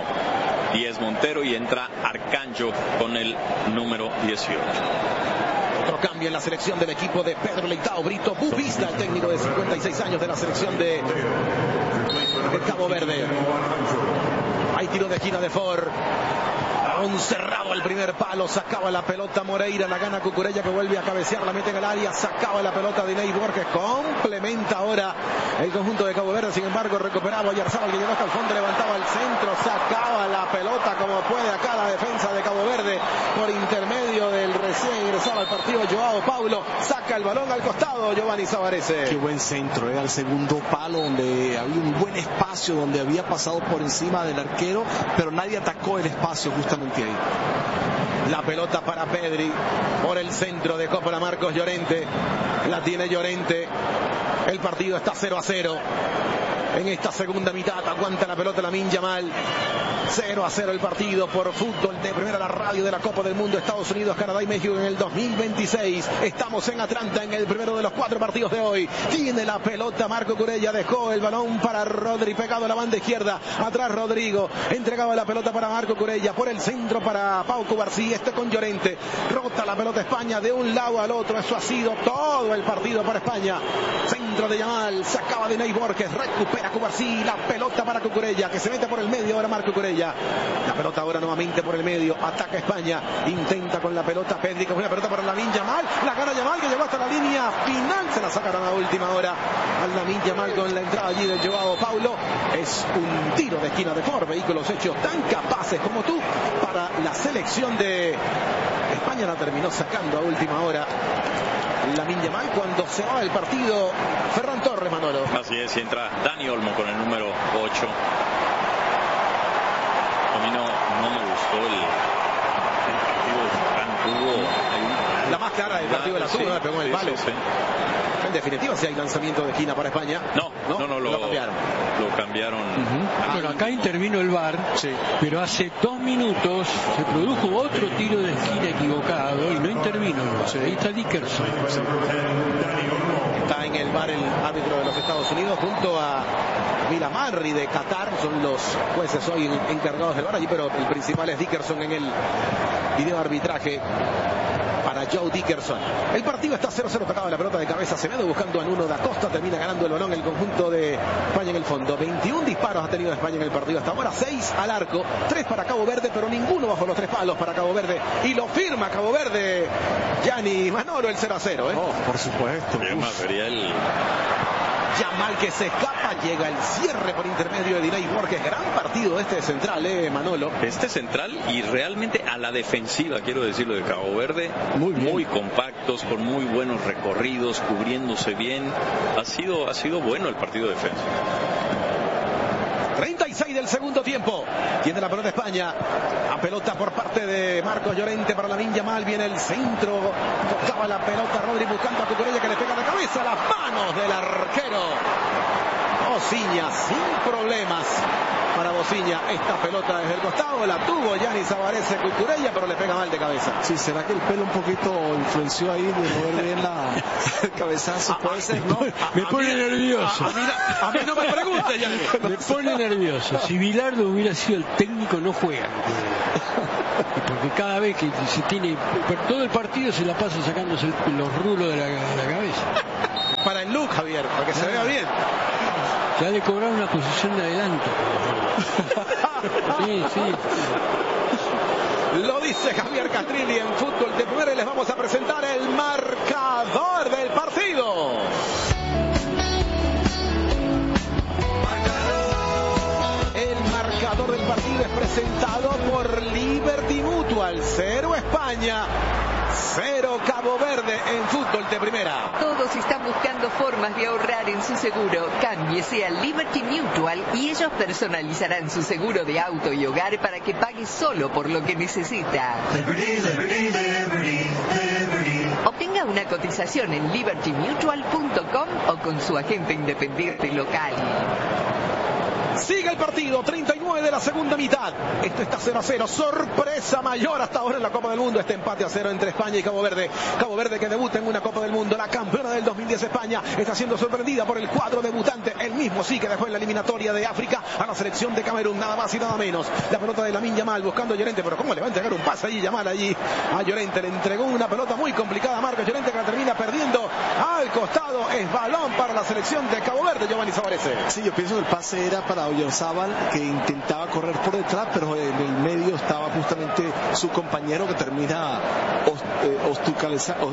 Speaker 3: 10 Montero y entra Arcanjo con el número 18.
Speaker 1: Otro cambio en la selección del equipo de Pedro Leitao Brito Bubista, el técnico de 56 años de la selección de Cabo Verde. Hay tiro de esquina de Ford. Cerrado el primer palo, sacaba la pelota Moreira, la gana Cucurella que vuelve a cabecear, la mete en el área, sacaba la pelota de Ney Borges, complementa ahora el conjunto de Cabo Verde, sin embargo recuperaba Oyarzábal que llegó hasta el fondo, levantaba el centro, sacaba la pelota como puede acá la defensa de Cabo Verde por intermedio del recién ingresado al partido Joao Paulo, saca el balón al costado Giovanni Savarese.
Speaker 4: Qué buen centro, al segundo palo donde había un buen espacio, donde había pasado por encima del arquero, pero nadie atacó el espacio justamente ahí.
Speaker 1: La pelota para Pedri por el centro de Coppola Marcos Llorente, la tiene Llorente, el partido está 0-0 en esta segunda mitad, aguanta la pelota Lamine Yamal. 0-0 el partido por Fútbol de Primera, la radio de la Copa del Mundo, Estados Unidos, Canadá y México en el 2026. Estamos en Atlanta en el primero de los 4 partidos de hoy. Tiene la pelota Marco Cucurella, dejó el balón para Rodri, pegado a la banda izquierda, atrás Rodrigo, entregaba la pelota para Marco Cucurella, por el centro para Pau Cubarsí, con Llorente, rota la pelota España de un lado al otro, eso ha sido todo el partido para España. Centro de Yamal, sacaba de Ney Borges, recupera Cubarsí, la pelota para Cucurella, que se mete por el medio ahora Marco Cucurella. La pelota ahora nuevamente por el medio, ataca España, intenta con la pelota Pedri, con una pelota para Lamine Yamal, la gana Yamal que llegó hasta la línea final, se la sacaron a última hora al Lamine Yamal con la entrada allí de Joao Paulo. Es un tiro de esquina de Ford, vehículos hechos tan capaces como tú para la selección de España, la terminó sacando a última hora Lamine Yamal cuando se va el partido Ferran Torres, Manolo.
Speaker 3: Así es, y entra Dani Olmo con el número 8. A mí no me gustó el partido de Ferran, tuvo
Speaker 1: la más clara del partido de la tuvo, pegó en el palo.
Speaker 3: Sí.
Speaker 1: En definitiva, si hay lanzamiento de esquina para España.
Speaker 3: No, lo cambiaron. Lo cambiaron.
Speaker 5: Bueno, acá intervino el VAR,
Speaker 1: sí,
Speaker 5: pero hace 2 minutos se produjo otro tiro de esquina equivocado y no intervino el VAR. Ahí está Dickerson.
Speaker 1: Está en el VAR el árbitro de los Estados Unidos junto a Vilamarri de Qatar. Son los jueces hoy encargados del VAR allí, pero el principal es Dickerson en el video arbitraje para Joe Dickerson. El partido está 0-0, tocaba la pelota de cabeza Semedo buscando a Nuno da Costa, termina ganando el balón el conjunto de España en el fondo. 21 disparos ha tenido España en el partido hasta ahora, 6 al arco, 3 para Cabo Verde, pero ninguno bajo los 3 palos para Cabo Verde, y lo firma Cabo Verde Gianni Manolo, el 0-0.
Speaker 4: Por supuesto.
Speaker 1: Yamal que se escapa, llega el cierre por intermedio de Diney Borges. Gran partido este central, Manolo.
Speaker 3: Este central y realmente a la defensiva, quiero decirlo, de Cabo Verde, muy compactos, con muy buenos recorridos, cubriéndose bien. Ha sido bueno el partido de defensa.
Speaker 1: 36 del segundo tiempo. Tiene la pelota España. A pelota por parte de Marcos Llorente para Lamine Yamal. Viene el centro. Tocaba la pelota Rodri buscando a Cucurella que le pega la cabeza a las manos del arquero. Bociña sin problemas para Bociña. Esta pelota desde el costado la tuvo Gianni Savarese Cucurella, pero le pega mal de cabeza.
Speaker 4: Sí, ¿será que el pelo un poquito influenció ahí de mover bien la cabezazo? Puede ser, ¿no?
Speaker 5: Me pone nervioso.
Speaker 1: A mí no me pregunte, Gianni.
Speaker 5: Me pone nervioso. Si Bilardo hubiera sido el técnico, no juega. Porque cada vez que se tiene, todo el partido se la pasa sacándose los rulos de la cabeza.
Speaker 1: Para el look, Javier, para que se vea bien.
Speaker 5: Ya le cobraron una posición de adelanto. Sí.
Speaker 1: Lo dice Javier Castrilli en Fútbol de Primera y les vamos a presentar el marcador del partido. El marcador del partido es presentado por Liberty Mutual. 0 España, 0 Cabo Verde en Fútbol de Primera.
Speaker 6: Todos están buscando formas de ahorrar en su seguro. Cámbiese a Liberty Mutual y ellos personalizarán su seguro de auto y hogar para que pague solo por lo que necesita. Obtenga una cotización en libertymutual.com o con su agente independiente local.
Speaker 1: Sigue el partido, 39 de la segunda mitad. Esto está 0-0, sorpresa mayor hasta ahora en la Copa del Mundo. Este empate a 0 entre España y Cabo Verde. Cabo Verde que debuta en una Copa del Mundo. La campeona del 2010 España está siendo sorprendida por el cuadro debutante. El mismo sí que dejó en la eliminatoria de África a la selección de Camerún, nada más y nada menos. La pelota de Lamine Yamal buscando a Llorente, pero ¿cómo le va a entregar un pase allí Yamal allí a Llorente? Le entregó una pelota muy complicada a Marcos Llorente que la termina perdiendo al costado. Es balón para la selección de Cabo Verde, Giovanni Savarese.
Speaker 4: Sí, yo pienso que el pase era para Oyarzábal, que intentaba correr por detrás, pero en el medio estaba justamente su compañero que termina ostucalizando.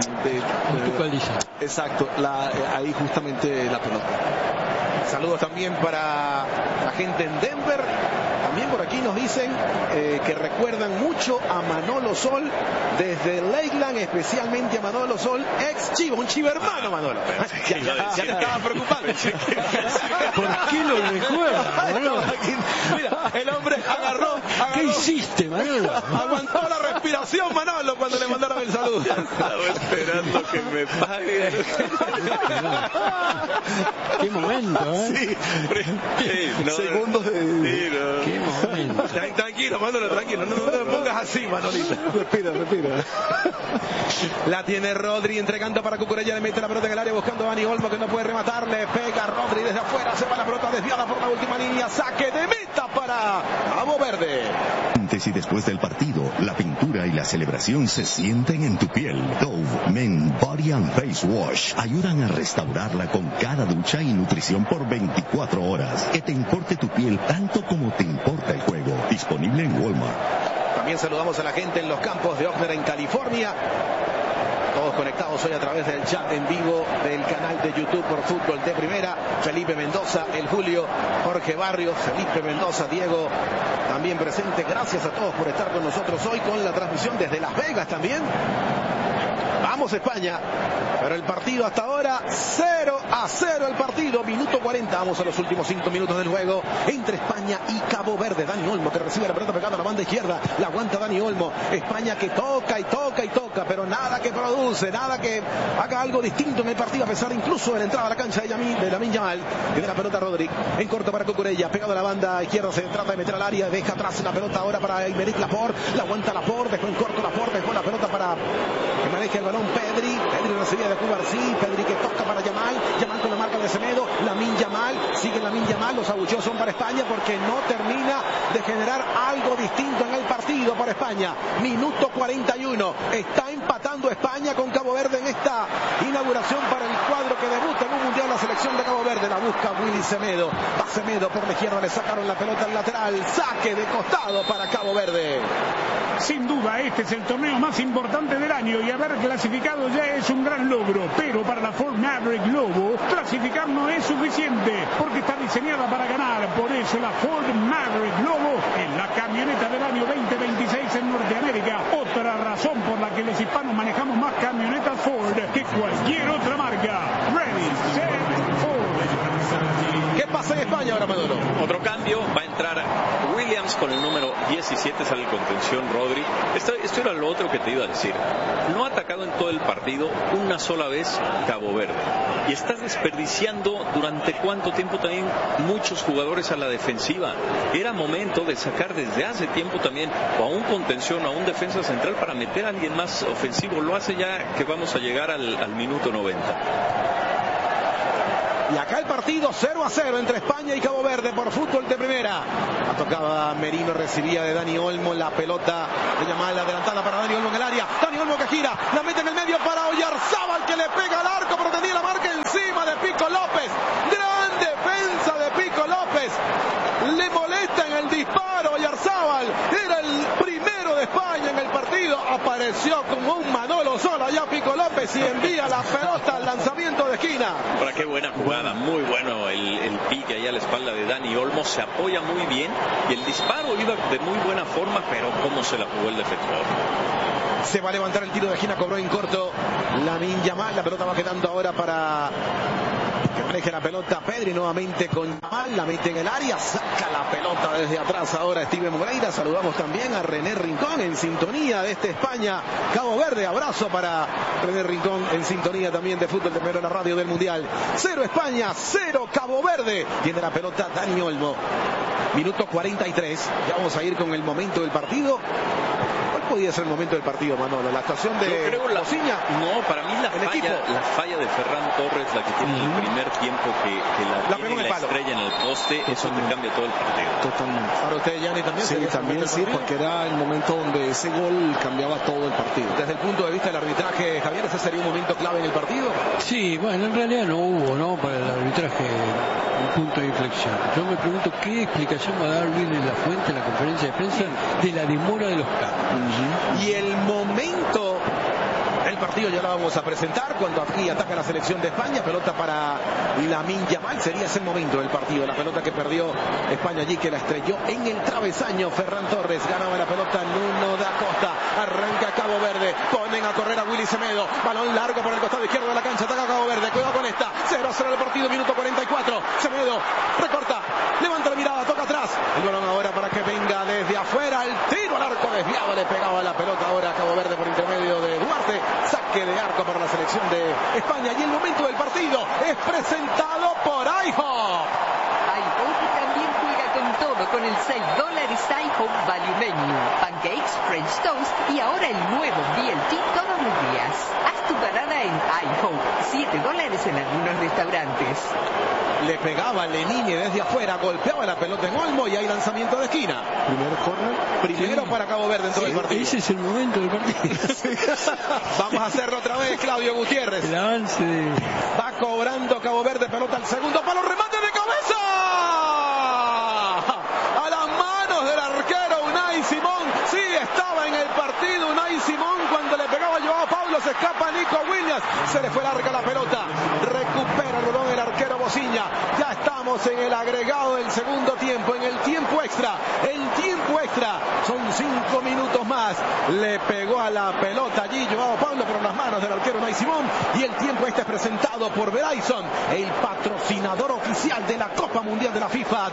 Speaker 4: Exacto, ahí justamente la pelota.
Speaker 1: Saludos también para la gente en Denver. También por aquí nos dicen que recuerdan mucho a Manolo Sol desde Lakeland, especialmente a Manolo Sol, ex Chivo, un chivo hermano Manolo. Ya te estaba preocupando.
Speaker 5: ¿Por qué lo recuerda?
Speaker 1: Mira, el hombre agarró.
Speaker 5: ¿Qué hiciste, Manolo?
Speaker 1: Aguantó la respiración Manolo cuando le mandaron el saludo.
Speaker 3: Estaba esperando que me pague.
Speaker 5: Qué momento,
Speaker 1: Sí.
Speaker 4: Segundos de...
Speaker 5: Qué momento.
Speaker 1: Tranquilo, Manolo, tranquilo. No te pongas así, Manolito.
Speaker 4: Respira.
Speaker 1: La tiene Rodri entregando para Cucurella. Le mete la pelota en el área buscando a Dani Olmo que no puede rematar. Le pega Rodri desde afuera. Se va la pelota desviada por la última línea. Saque de meta para Cabo Verde.
Speaker 7: Antes y después del partido, la pintura y la celebración se sienten en tu piel. Dove Men Body and Face Wash ayudan a restaurarla con cada ducha y nutrición por 24 horas. Que te importe tu piel tanto como te importa el juego. Disponible en Walmart.
Speaker 1: También saludamos a la gente en los campos de Oxnard en California. Todos conectados hoy a través del chat en vivo del canal de YouTube por Fútbol de Primera. Felipe Mendoza, el Julio, Jorge Barrios, Felipe Mendoza, Diego también presente. Gracias a todos por estar con nosotros hoy con la transmisión desde Las Vegas también. Vamos España, pero el partido hasta ahora 0-0 el partido, minuto 40, vamos a los últimos 5 minutos del juego entre España y Cabo Verde. Dani Olmo que recibe la pelota pegada a la banda izquierda, la aguanta Dani Olmo. España que toca y toca y toca, pero nada que produce, nada que haga algo distinto en el partido, a pesar incluso de la entrada a la cancha de Lamine Yamal. Tiene la pelota Rodri, en corto para Cucurella, pegado a la banda izquierda, se trata de meter al área, deja atrás la pelota ahora para Aymeric Laporte, la aguanta Laporte, dejó en corto Laporte, dejó la pelota para que maneje el balón Pedri recibía de Cubarsí, Pedri que toca para Yamal, Yamal con la marca de Semedo, Lamine Yamal, sigue Lamine Yamal, los abucheos son para España porque no termina de generar algo distinto en el partido para España. Minuto 41, está empatando España con Cabo Verde en esta inauguración para el cuadro que debuta en un mundial, la selección de Cabo Verde. La busca Willy Semedo, va Semedo por la izquierda, le sacaron la pelota al lateral, saque de costado para Cabo Verde.
Speaker 2: Sin duda, este es el torneo más importante del año y haber clasificado ya es un gran logro, pero para la Ford Maverick Lobo, clasificar no es suficiente, porque está diseñada para ganar. Por eso la Ford Maverick Lobo es la camioneta del año 2026 en Norteamérica. Otra razón por la que los hispanos manejamos más camionetas Ford que cualquier otra marca. Ready, set, Ford.
Speaker 1: ¿Qué pasa en España ahora, Maduro?
Speaker 3: Otro cambio, va a entrar Williams con el número 17, sale contención Rodri. Esto era lo otro que te iba a decir. No ha atacado en todo el partido una sola vez Cabo Verde. Y estás desperdiciando durante cuánto tiempo también muchos jugadores a la defensiva. Era momento de sacar desde hace tiempo también o a un contención, a un defensa central para meter a alguien más ofensivo. Lo hace ya que vamos a llegar al minuto 90.
Speaker 1: Y acá el partido 0-0 entre España y Cabo Verde por fútbol de primera. La tocaba Merino, recibía de Dani Olmo la pelota de Yamal, adelantada para Dani Olmo en el área. Dani Olmo que gira, la mete en el medio para Oyarzábal que le pega al arco, pero tenía la marca encima de Pico López. Gran defensa de Pico López. Le molesta en el disparo Oyarzábal. Era el primero de España en el partido. Apareció como un Manolo Sola ya Pico López y envía la pelota al lanzamiento de esquina.
Speaker 3: Para qué buena jugada, muy bueno el pique ahí a la espalda de Dani Olmo, se apoya muy bien y el disparo iba de muy buena forma, pero cómo se la jugó el defensor.
Speaker 1: Se va a levantar el tiro de esquina, cobró en corto Lamine Yamal, la pelota va quedando ahora para que maneje la pelota Pedri nuevamente con Yamal, la mete en el área, saca la pelota desde atrás ahora Steven Moreira. Saludamos también a René Rincón en sintonía de este España Cabo Verde, abrazo para René Rincón en sintonía también de Fútbol de Primero, la radio del Mundial. 0 España, 0 Cabo Verde, tiene la pelota Dani Olmo, minuto 43, ya vamos a ir con el momento del partido. Podía ser el momento del partido, Manolo, la actuación de Bociña.
Speaker 3: No, para mí la falla de Ferran Torres, la que tiene en el primer tiempo que la tiene la estrella en el poste, eso te cambia todo el partido.
Speaker 4: Totalmente.
Speaker 1: Para usted, Gianni, también.
Speaker 4: Sí, también sí, porque era el momento donde ese gol cambiaba todo el partido.
Speaker 1: Desde el punto de vista del arbitraje, Javier, ¿ese sería un momento clave en el partido?
Speaker 5: Sí, bueno, en realidad no hubo, ¿no? Para el arbitraje un punto de inflexión. Yo me pregunto qué explicación va a dar Luis de la Fuente en la conferencia de prensa de la demora de los cambios.
Speaker 1: Y el momento del partido ya lo vamos a presentar cuando aquí ataca la selección de España, pelota para Lamine Yamal, sería ese el momento del partido, la pelota que perdió España allí, que la estrelló en el travesaño Ferran Torres, ganaba la pelota Nuno da Costa, arranca Cabo Verde, ponen a correr a Willy Semedo, balón largo por el costado izquierdo de la cancha, ataca Cabo Verde, cuidado con esta, 0-0 el partido, minuto 44, Semedo recorta, levanta la mirada, toca atrás, el balón ahora para que venga desde afuera, el tiro al arco desviado, le pegaba la pelota ahora a Cabo Verde por intermedio de Duarte, saque de arco para la selección de España y el momento del partido es presentado por iHop.
Speaker 6: iHop también juega con todo con el $6 iHop Value Menu, pancakes, French toast y ahora el nuevo BLT todos los días. Haz tu parada en iHop, $7 en algunos restaurantes.
Speaker 1: Le pegaba Lenini desde afuera, golpeaba la pelota en Olmo y hay lanzamiento de esquina.
Speaker 4: Primero corner.
Speaker 1: Primero para Cabo Verde en todo el partido.
Speaker 5: Ese es el momento del partido.
Speaker 1: Vamos a hacerlo otra vez, Claudio Gutiérrez.
Speaker 5: El avance de...
Speaker 1: Va cobrando Cabo Verde, pelota al segundo palo, remate de cabeza. A las manos del arquero Unai Simón. Sí, estaba en el partido Unai Simón cuando le pegaba a Joao Paulo, se escapa Nico Williams. Se le fue larga la pelota. Recupera el balón el arquero Bociña. Ya estamos en el agregado del segundo tiempo, en el tiempo extra. El tiempo extra son 5 minutos más. atrás, le pegó a la pelota allí Joao Paulo por las manos del arquero Unai Simón, y el tiempo es presentado por Verizon, el patrocinador oficial de la Copa Mundial de la FIFA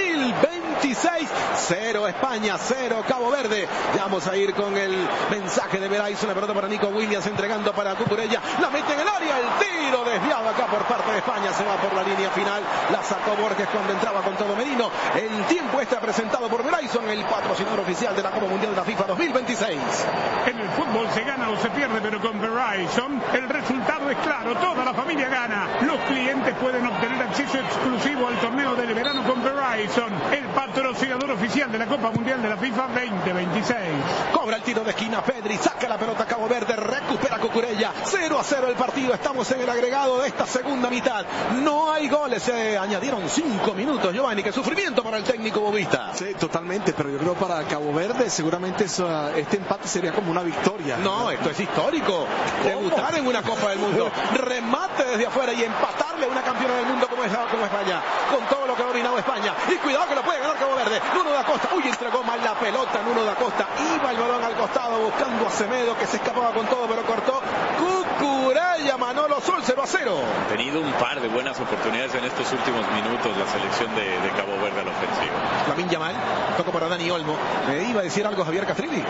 Speaker 1: 2026. 0 España, 0 Cabo Verde. Ya vamos a ir con el mensaje de Verizon. La pelota para Nico Williams, entregando para Cucurella, la mete en el área, el tiro desviado acá por parte de España, se va por la línea final, la sacó Borges cuando entraba con todo Merino. El tiempo está presentado por Verizon, el patrocinador oficial de la Copa Mundial de la FIFA 2026.
Speaker 2: En el fútbol se gana o se pierde, pero con Verizon el resultado es claro, toda la familia gana. Los clientes pueden obtener acceso exclusivo al torneo del verano con Verizon, el patrocinador oficial de la Copa Mundial de la FIFA 2026.
Speaker 1: Cobra el tiro de esquina Pedri, saca la pelota Cabo Verde, recupera Cucurella. 0-0 el partido, estamos en el agregado de esta segunda mitad. No hay goles, se añadieron 5 minutos, Giovanni, qué sufrimiento para el técnico bobista.
Speaker 4: Sí, totalmente, pero yo creo para Cabo Verde seguramente este empate sería como una victoria.
Speaker 1: No, esto es histórico. Debutar en una Copa del Mundo, remate desde afuera y empatarle a una campeona del mundo como España, con todo lo que ha dominado España. Y cuidado que lo puede ganar Cabo Verde. Nuno da Costa, uy, entregó mal la pelota Nuno da Costa, iba el balón al costado buscando a Semedo, que se escapaba con todo, pero cortó. Cucurella, Manolo Sol, 0-0.
Speaker 3: Ha tenido un par de buenas oportunidades en estos últimos minutos la selección de Cabo Verde a la ofensiva.
Speaker 1: Lamine Yamal, toco para Dani Olmo. ¿Me iba a decir algo Javier Castrilli?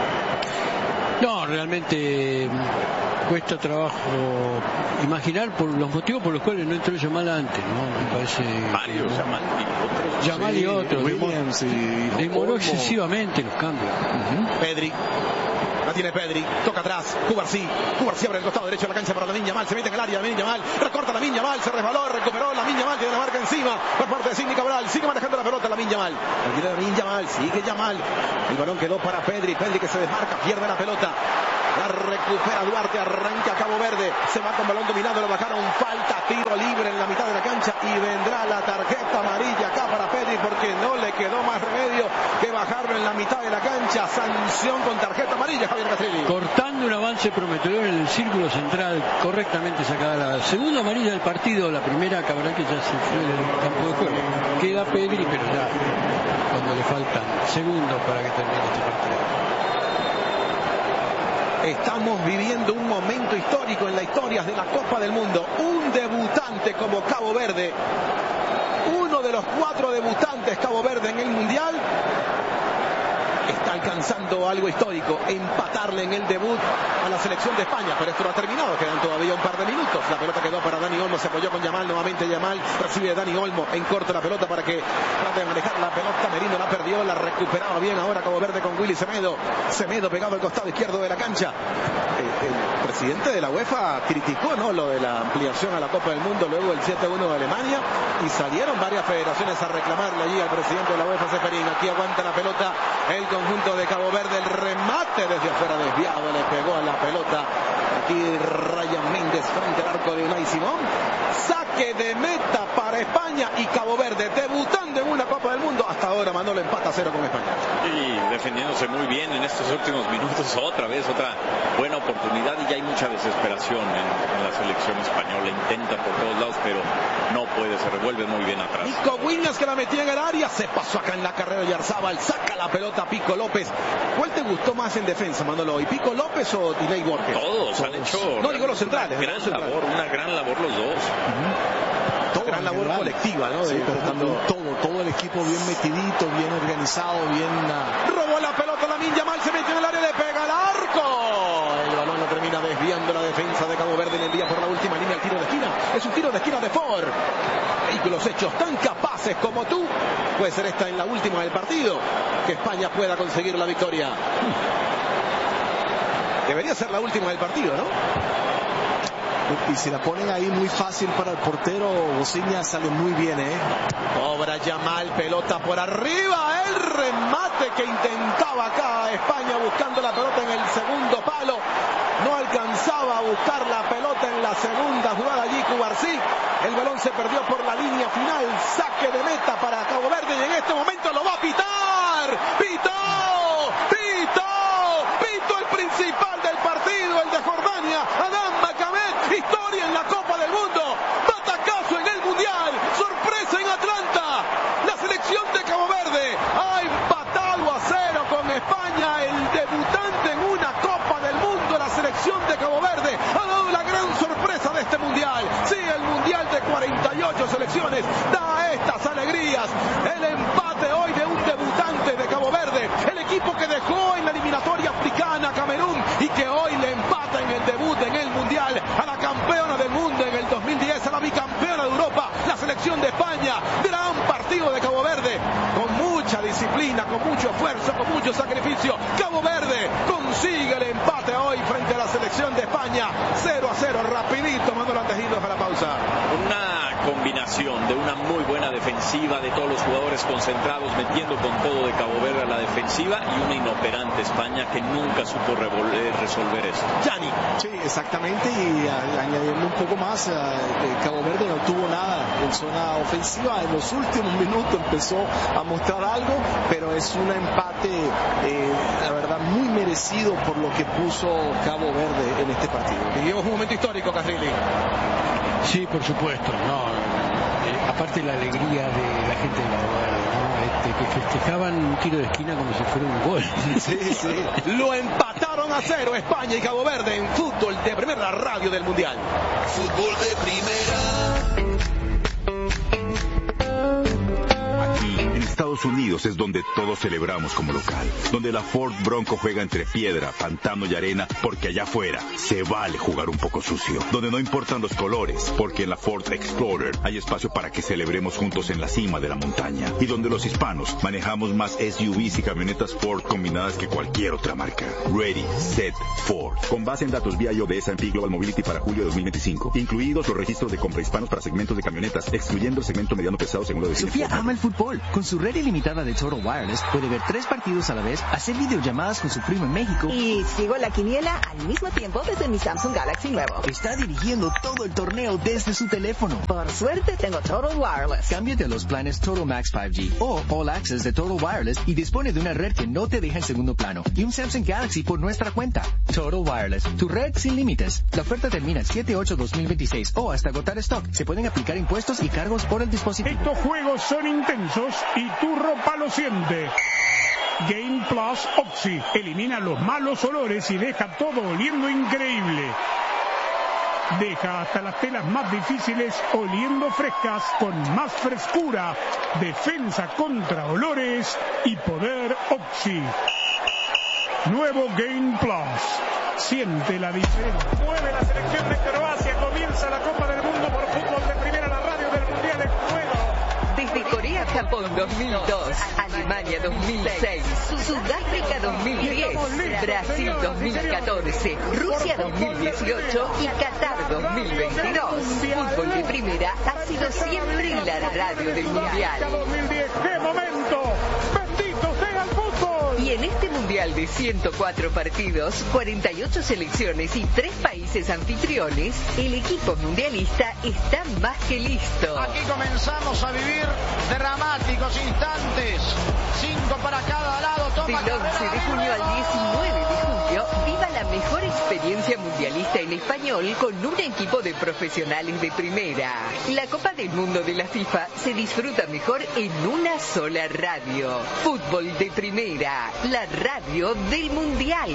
Speaker 5: No, realmente cuesta trabajo imaginar por los motivos por los cuales no entró Yamal antes, ¿no? Me parece
Speaker 3: Varios,
Speaker 5: Yamal y otros.
Speaker 4: Williams
Speaker 5: Demoró excesivamente los cambios.
Speaker 1: Pedri. La tiene Pedri, toca atrás, Cubarsí abre el costado derecho de la cancha para Lamine Yamal, se mete en el área, Lamine Yamal, recorta Lamine Yamal, se resbaló, recuperó Lamine Yamal, tiene la marca encima por parte de Sidney Cabral, sigue manejando la pelota Lamine Yamal, sigue Yamal, el balón quedó para Pedri que se desmarca, pierde la pelota, la recupera Duarte, arranca Cabo Verde, se va con balón dominado, lo bajaron, falta, tiro libre en la mitad de la cancha y vendrá la tarjeta amarilla acá para Pedri porque no le quedó más remedio que bajarlo en la mitad de la cancha, sanción con tarjeta amarilla, Javier Castrilli.
Speaker 5: Cortando un avance prometedor en el círculo central, correctamente sacada la segunda amarilla del partido, la primera Cabral que ya se fue del campo de juego. Queda Pedri, pero ya cuando le faltan segundos para que termine este partido.
Speaker 1: Estamos viviendo un momento histórico en la historia de la Copa del Mundo. Un debutante como Cabo Verde, uno de los 4 debutantes Cabo Verde en el Mundial, está alcanzando algo histórico, empatarle en el debut a la selección de España, pero esto no ha terminado, quedan todavía un par de minutos. La pelota quedó para Dani Olmo, se apoyó con Yamal, nuevamente Yamal recibe Dani Olmo, en corto la pelota para que trate de manejar la pelota, Merino la perdió, la recuperaba bien ahora Cabo Verde con Willy Semedo pegado al costado izquierdo de la cancha. El presidente de la UEFA criticó, ¿no?, lo de la ampliación a la Copa del Mundo luego del 7-1 de Alemania, y salieron varias federaciones a reclamarle allí al presidente de la UEFA, Seferín. Aquí aguanta la pelota el conjunto de Cabo Verde, el remate desde afuera desviado, le pegó a la pelota aquí Ryan Méndez frente al arco de Unai Simón. Saque de meta para España y Cabo Verde debutando en una Copa del Mundo. Hasta ahora Manolo empata 0 con España.
Speaker 3: Y defendiéndose muy bien en estos últimos minutos, otra buena oportunidad, y ya hay mucha desesperación en la selección española. Intenta por todos lados, pero no puede, se revuelve muy bien atrás.
Speaker 1: Nico Williams, que la metía en el área, se pasó acá en la carrera de Yarzábal, saca la pelota a Pico López. ¿Cuál te gustó más en defensa, Manolo? ¿Y Pico López o Tiley Borges?
Speaker 3: Todos han hecho.
Speaker 1: No digo los centrales.
Speaker 3: Una gran labor los dos.
Speaker 1: Gran labor colectiva, ¿no?
Speaker 4: Sí, pero todo el equipo bien metidito, bien organizado, bien...
Speaker 1: Robó la pelota Lamine Yamal, se metió en el área, le pega al arco. El balón lo termina desviando la defensa de Cabo Verde, le envía por la última línea el tiro de esquina. Es un tiro de esquina de Ford. Vehículos hechos tan capaces como tú. Puede ser esta en la última del partido que España pueda conseguir la victoria. Debería ser la última del partido, ¿no?
Speaker 4: Y si la ponen ahí muy fácil para el portero, Bociña sale muy bien,
Speaker 1: Cobra Yamal, pelota por arriba, el remate que intentaba acá España buscando la pelota en el segundo palo, no alcanzaba a buscar la pelota en la segunda jugada allí Cubarsí, el balón se perdió por la línea final, saque de meta para Cabo Verde y en este momento lo va a pitar, pitó el principal del partido, el de Jordania, Adán Macamet, historia en la Copa del Mundo, batacazo en el Mundial, sorpresa en Atlanta, la selección de Cabo Verde ha empatado a 0 con España, el debutante emociones, da estas alegrías. El empate hoy de un debutante de Cabo Verde, el equipo que dejó en la eliminatoria africana a Camerún y que hoy le empata en el debut en el Mundial a la campeona del mundo en el 2010, a la bicampeona de Europa, la selección de España. Gran partido de Cabo Verde, con mucha disciplina, con mucho esfuerzo, con mucho sacrificio. Cabo Verde consigue el empate hoy frente a la selección de España. 0-0, rapidito, Manuel Antejidos a la pausa.
Speaker 3: Una combinación de una muy buena defensiva, de todos los jugadores concentrados, metiendo con todo de Cabo Verde a la defensiva, y una inoperante España que nunca supo resolver eso.
Speaker 1: Gianni.
Speaker 4: Sí, exactamente, y añadiendo un poco más, Cabo Verde no tuvo nada en zona ofensiva. En los últimos minutos empezó a mostrar algo, pero es un empate, la verdad, muy merecido por lo que puso Cabo Verde en este partido.
Speaker 1: Vivimos un momento histórico, Carrilli.
Speaker 5: Sí, por supuesto, aparte la alegría de la gente de Cabo Verde, que festejaban un tiro de esquina como si fuera un gol.
Speaker 1: Sí. Lo empataron a 0 España y Cabo Verde en fútbol de primera, la radio del Mundial.
Speaker 8: Fútbol de primera.
Speaker 9: En Estados Unidos es donde todos celebramos como local, donde la Ford Bronco juega entre piedra, pantano y arena, porque allá afuera se vale jugar un poco sucio, donde no importan los colores, porque en la Ford Explorer hay espacio para que celebremos juntos en la cima de la montaña, y donde los hispanos manejamos más SUVs y camionetas Ford combinadas que cualquier otra marca. Ready, Set, Ford. Con base en datos BIO de S&P Global Mobility para julio de 2025, incluidos los registros de compra hispanos para segmentos de camionetas, excluyendo el segmento mediano pesado según lo define
Speaker 10: Sofía ama el fútbol. Con su red ilimitada de Total Wireless puede ver 3 partidos a la vez, hacer videollamadas con su primo en México
Speaker 11: y sigo la quiniela al mismo tiempo desde mi Samsung Galaxy nuevo.
Speaker 10: Está dirigiendo todo el torneo desde su teléfono.
Speaker 11: Por suerte tengo Total Wireless.
Speaker 10: Cámbiate a los planes Total Max 5G o All Access de Total Wireless y dispone de una red que no te deja en segundo plano y un Samsung Galaxy por nuestra cuenta. Total Wireless, tu red sin límites. La oferta termina el 7/8/2026 o hasta agotar stock. Se pueden aplicar impuestos y cargos por el dispositivo.
Speaker 2: Estos juegos son intensos y tu ropa lo siente. Game Plus Oxy elimina los malos olores y deja todo oliendo increíble. Deja hasta las telas más difíciles oliendo frescas con más frescura, defensa contra olores y poder Oxy. Nuevo Game Plus. Siente la diferencia. Mueve la selección de Croacia. Comienza la Copa del Mundo por fútbol de primera, la radio del Mundial en juego.
Speaker 6: Desde Corea-Japón 2002, Alemania 2006, Sudáfrica 2010, Brasil 2014, Rusia 2018 y Qatar 2022. Fútbol de primera ha sido siempre la radio del Mundial.
Speaker 2: 2010, ¡qué momento! ¡Bendito sea el fútbol!
Speaker 6: Y en este Mundial de 104 partidos, 48 selecciones y 3 países anfitriones, el equipo mundialista está más que listo.
Speaker 12: Aquí comenzamos a vivir dramáticos instantes. 5 para cada lado. Toma
Speaker 6: Del 11 de junio al 19 de julio, viva la mejor experiencia mundialista en español con un equipo de profesionales de primera. La Copa del Mundo de la FIFA se disfruta mejor en una sola radio. Fútbol de primera, la radio del Mundial.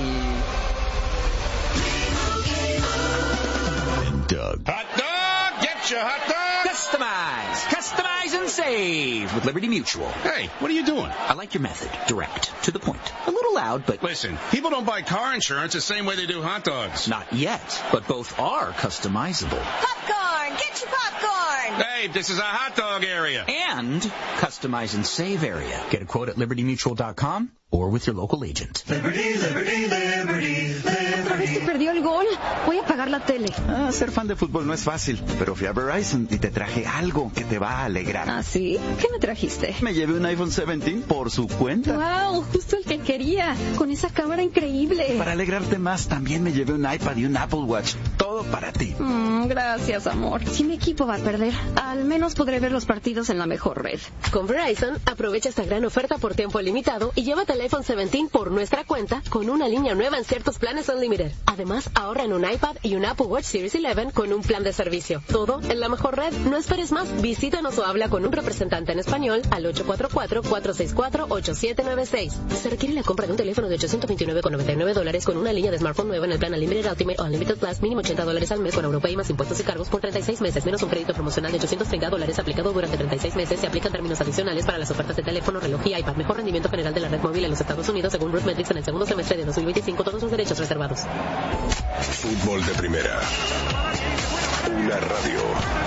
Speaker 13: Hot dog, get your hot dog. Customize and save with Liberty Mutual.
Speaker 14: Hey, what are you doing?
Speaker 13: I like your method. Direct, to the point. A little loud, but...
Speaker 14: Listen, people don't buy car insurance the same way they do hot dogs.
Speaker 13: Not yet, but both are customizable.
Speaker 11: Popcorn! Get your popcorn!
Speaker 14: Hey, this is a hot dog area.
Speaker 13: And customize and save area. Get a quote at libertymutual.com or with your local agent.
Speaker 8: Liberty, Liberty, Liberty, Liberty.
Speaker 15: Se perdió el gol. Voy a apagar la tele.
Speaker 16: Ser fan de fútbol no es fácil, pero fui a Verizon y te traje algo que te va a alegrar.
Speaker 15: ¿Ah, sí? ¿Qué me trajiste?
Speaker 16: Me llevé un iPhone 17 por su cuenta.
Speaker 15: ¡Wow! Justo el que quería. Con esa cámara increíble.
Speaker 16: Para alegrarte más, también me llevé un iPad y un Apple Watch. Todo para ti.
Speaker 15: Gracias, amor. Si mi equipo va a perder, al menos podré ver los partidos en la mejor red.
Speaker 17: Con Verizon, aprovecha esta gran oferta por tiempo limitado y llévate el iPhone 17 por nuestra cuenta con una línea nueva en ciertos planes Unlimited. Además, ahorra en un iPad y un Apple Watch Series 11 con un plan de servicio. Todo en la mejor red. No esperes más. Visítanos o habla con un representante en español al 844-464-8796. Se requiere la compra de un teléfono de $829.99 con una línea de smartphone nueva en el plan Unlimited Ultimate o Unlimited Plus, mínimo $80 $150 al mes con Europay más impuestos y cargos por 36 meses, menos un crédito promocional de $830 aplicado durante 36 meses. Se aplican términos adicionales para las ofertas de teléfono, reloj y iPad. Mejor rendimiento general de la red móvil en los Estados Unidos según RootMetrics en el segundo semestre de 2025. Todos los derechos reservados.
Speaker 18: Fútbol de primera. Una radio.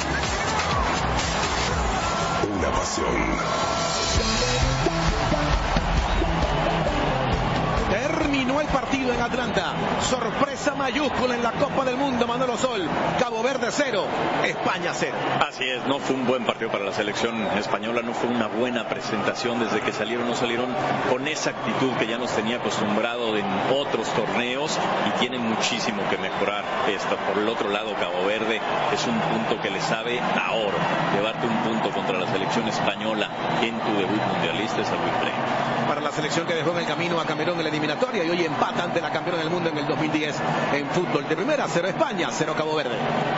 Speaker 18: Una pasión.
Speaker 1: Terminó el partido en Atlanta. Sorpresa mayúscula en la Copa del Mundo, Manolo Sol. Cabo Verde 0, España 0.
Speaker 3: Así es, no fue un buen partido para la selección española, no fue una buena presentación desde que salieron, no salieron con esa actitud que ya nos tenía acostumbrado en otros torneos y tienen muchísimo que mejorar esta. Por el otro lado, Cabo Verde es un punto que le sabe a oro. Llevarte un punto contra la selección española en tu debut mundialista es algo increíble.
Speaker 1: Para la selección que dejó en el camino a Camerún en la eliminatoria y hoy empata ante la campeona del mundo en el 2010 en fútbol de primera. 0 España, 0 Cabo Verde.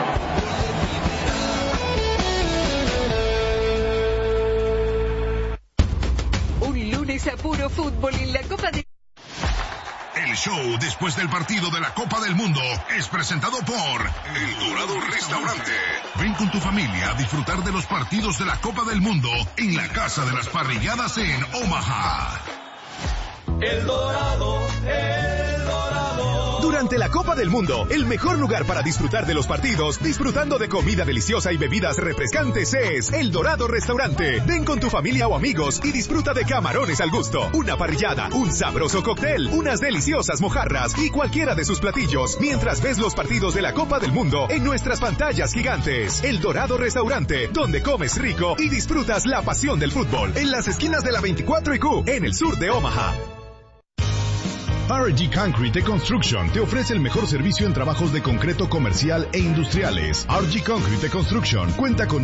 Speaker 6: Un lunes a puro fútbol en la Copa de...
Speaker 19: El show después del partido de la Copa del Mundo es presentado por El Dorado Restaurante. Ven con tu familia a disfrutar de los partidos de la Copa del Mundo en la Casa de las Parrilladas en Omaha.
Speaker 8: El Dorado, El Dorado.
Speaker 20: Durante la Copa del Mundo, el mejor lugar para disfrutar de los partidos, disfrutando de comida deliciosa y bebidas refrescantes es El Dorado Restaurante. Ven con tu familia o amigos y disfruta de camarones al gusto, una parrillada, un sabroso cóctel, unas deliciosas mojarras y cualquiera de sus platillos, mientras ves los partidos de la Copa del Mundo en nuestras pantallas gigantes. El Dorado Restaurante, donde comes rico y disfrutas la pasión del fútbol, en las esquinas de la 24 y Q, en el sur de Omaha.
Speaker 21: RG Concrete Construction te ofrece el mejor servicio en trabajos de concreto comercial e industriales. RG Concrete Construction cuenta con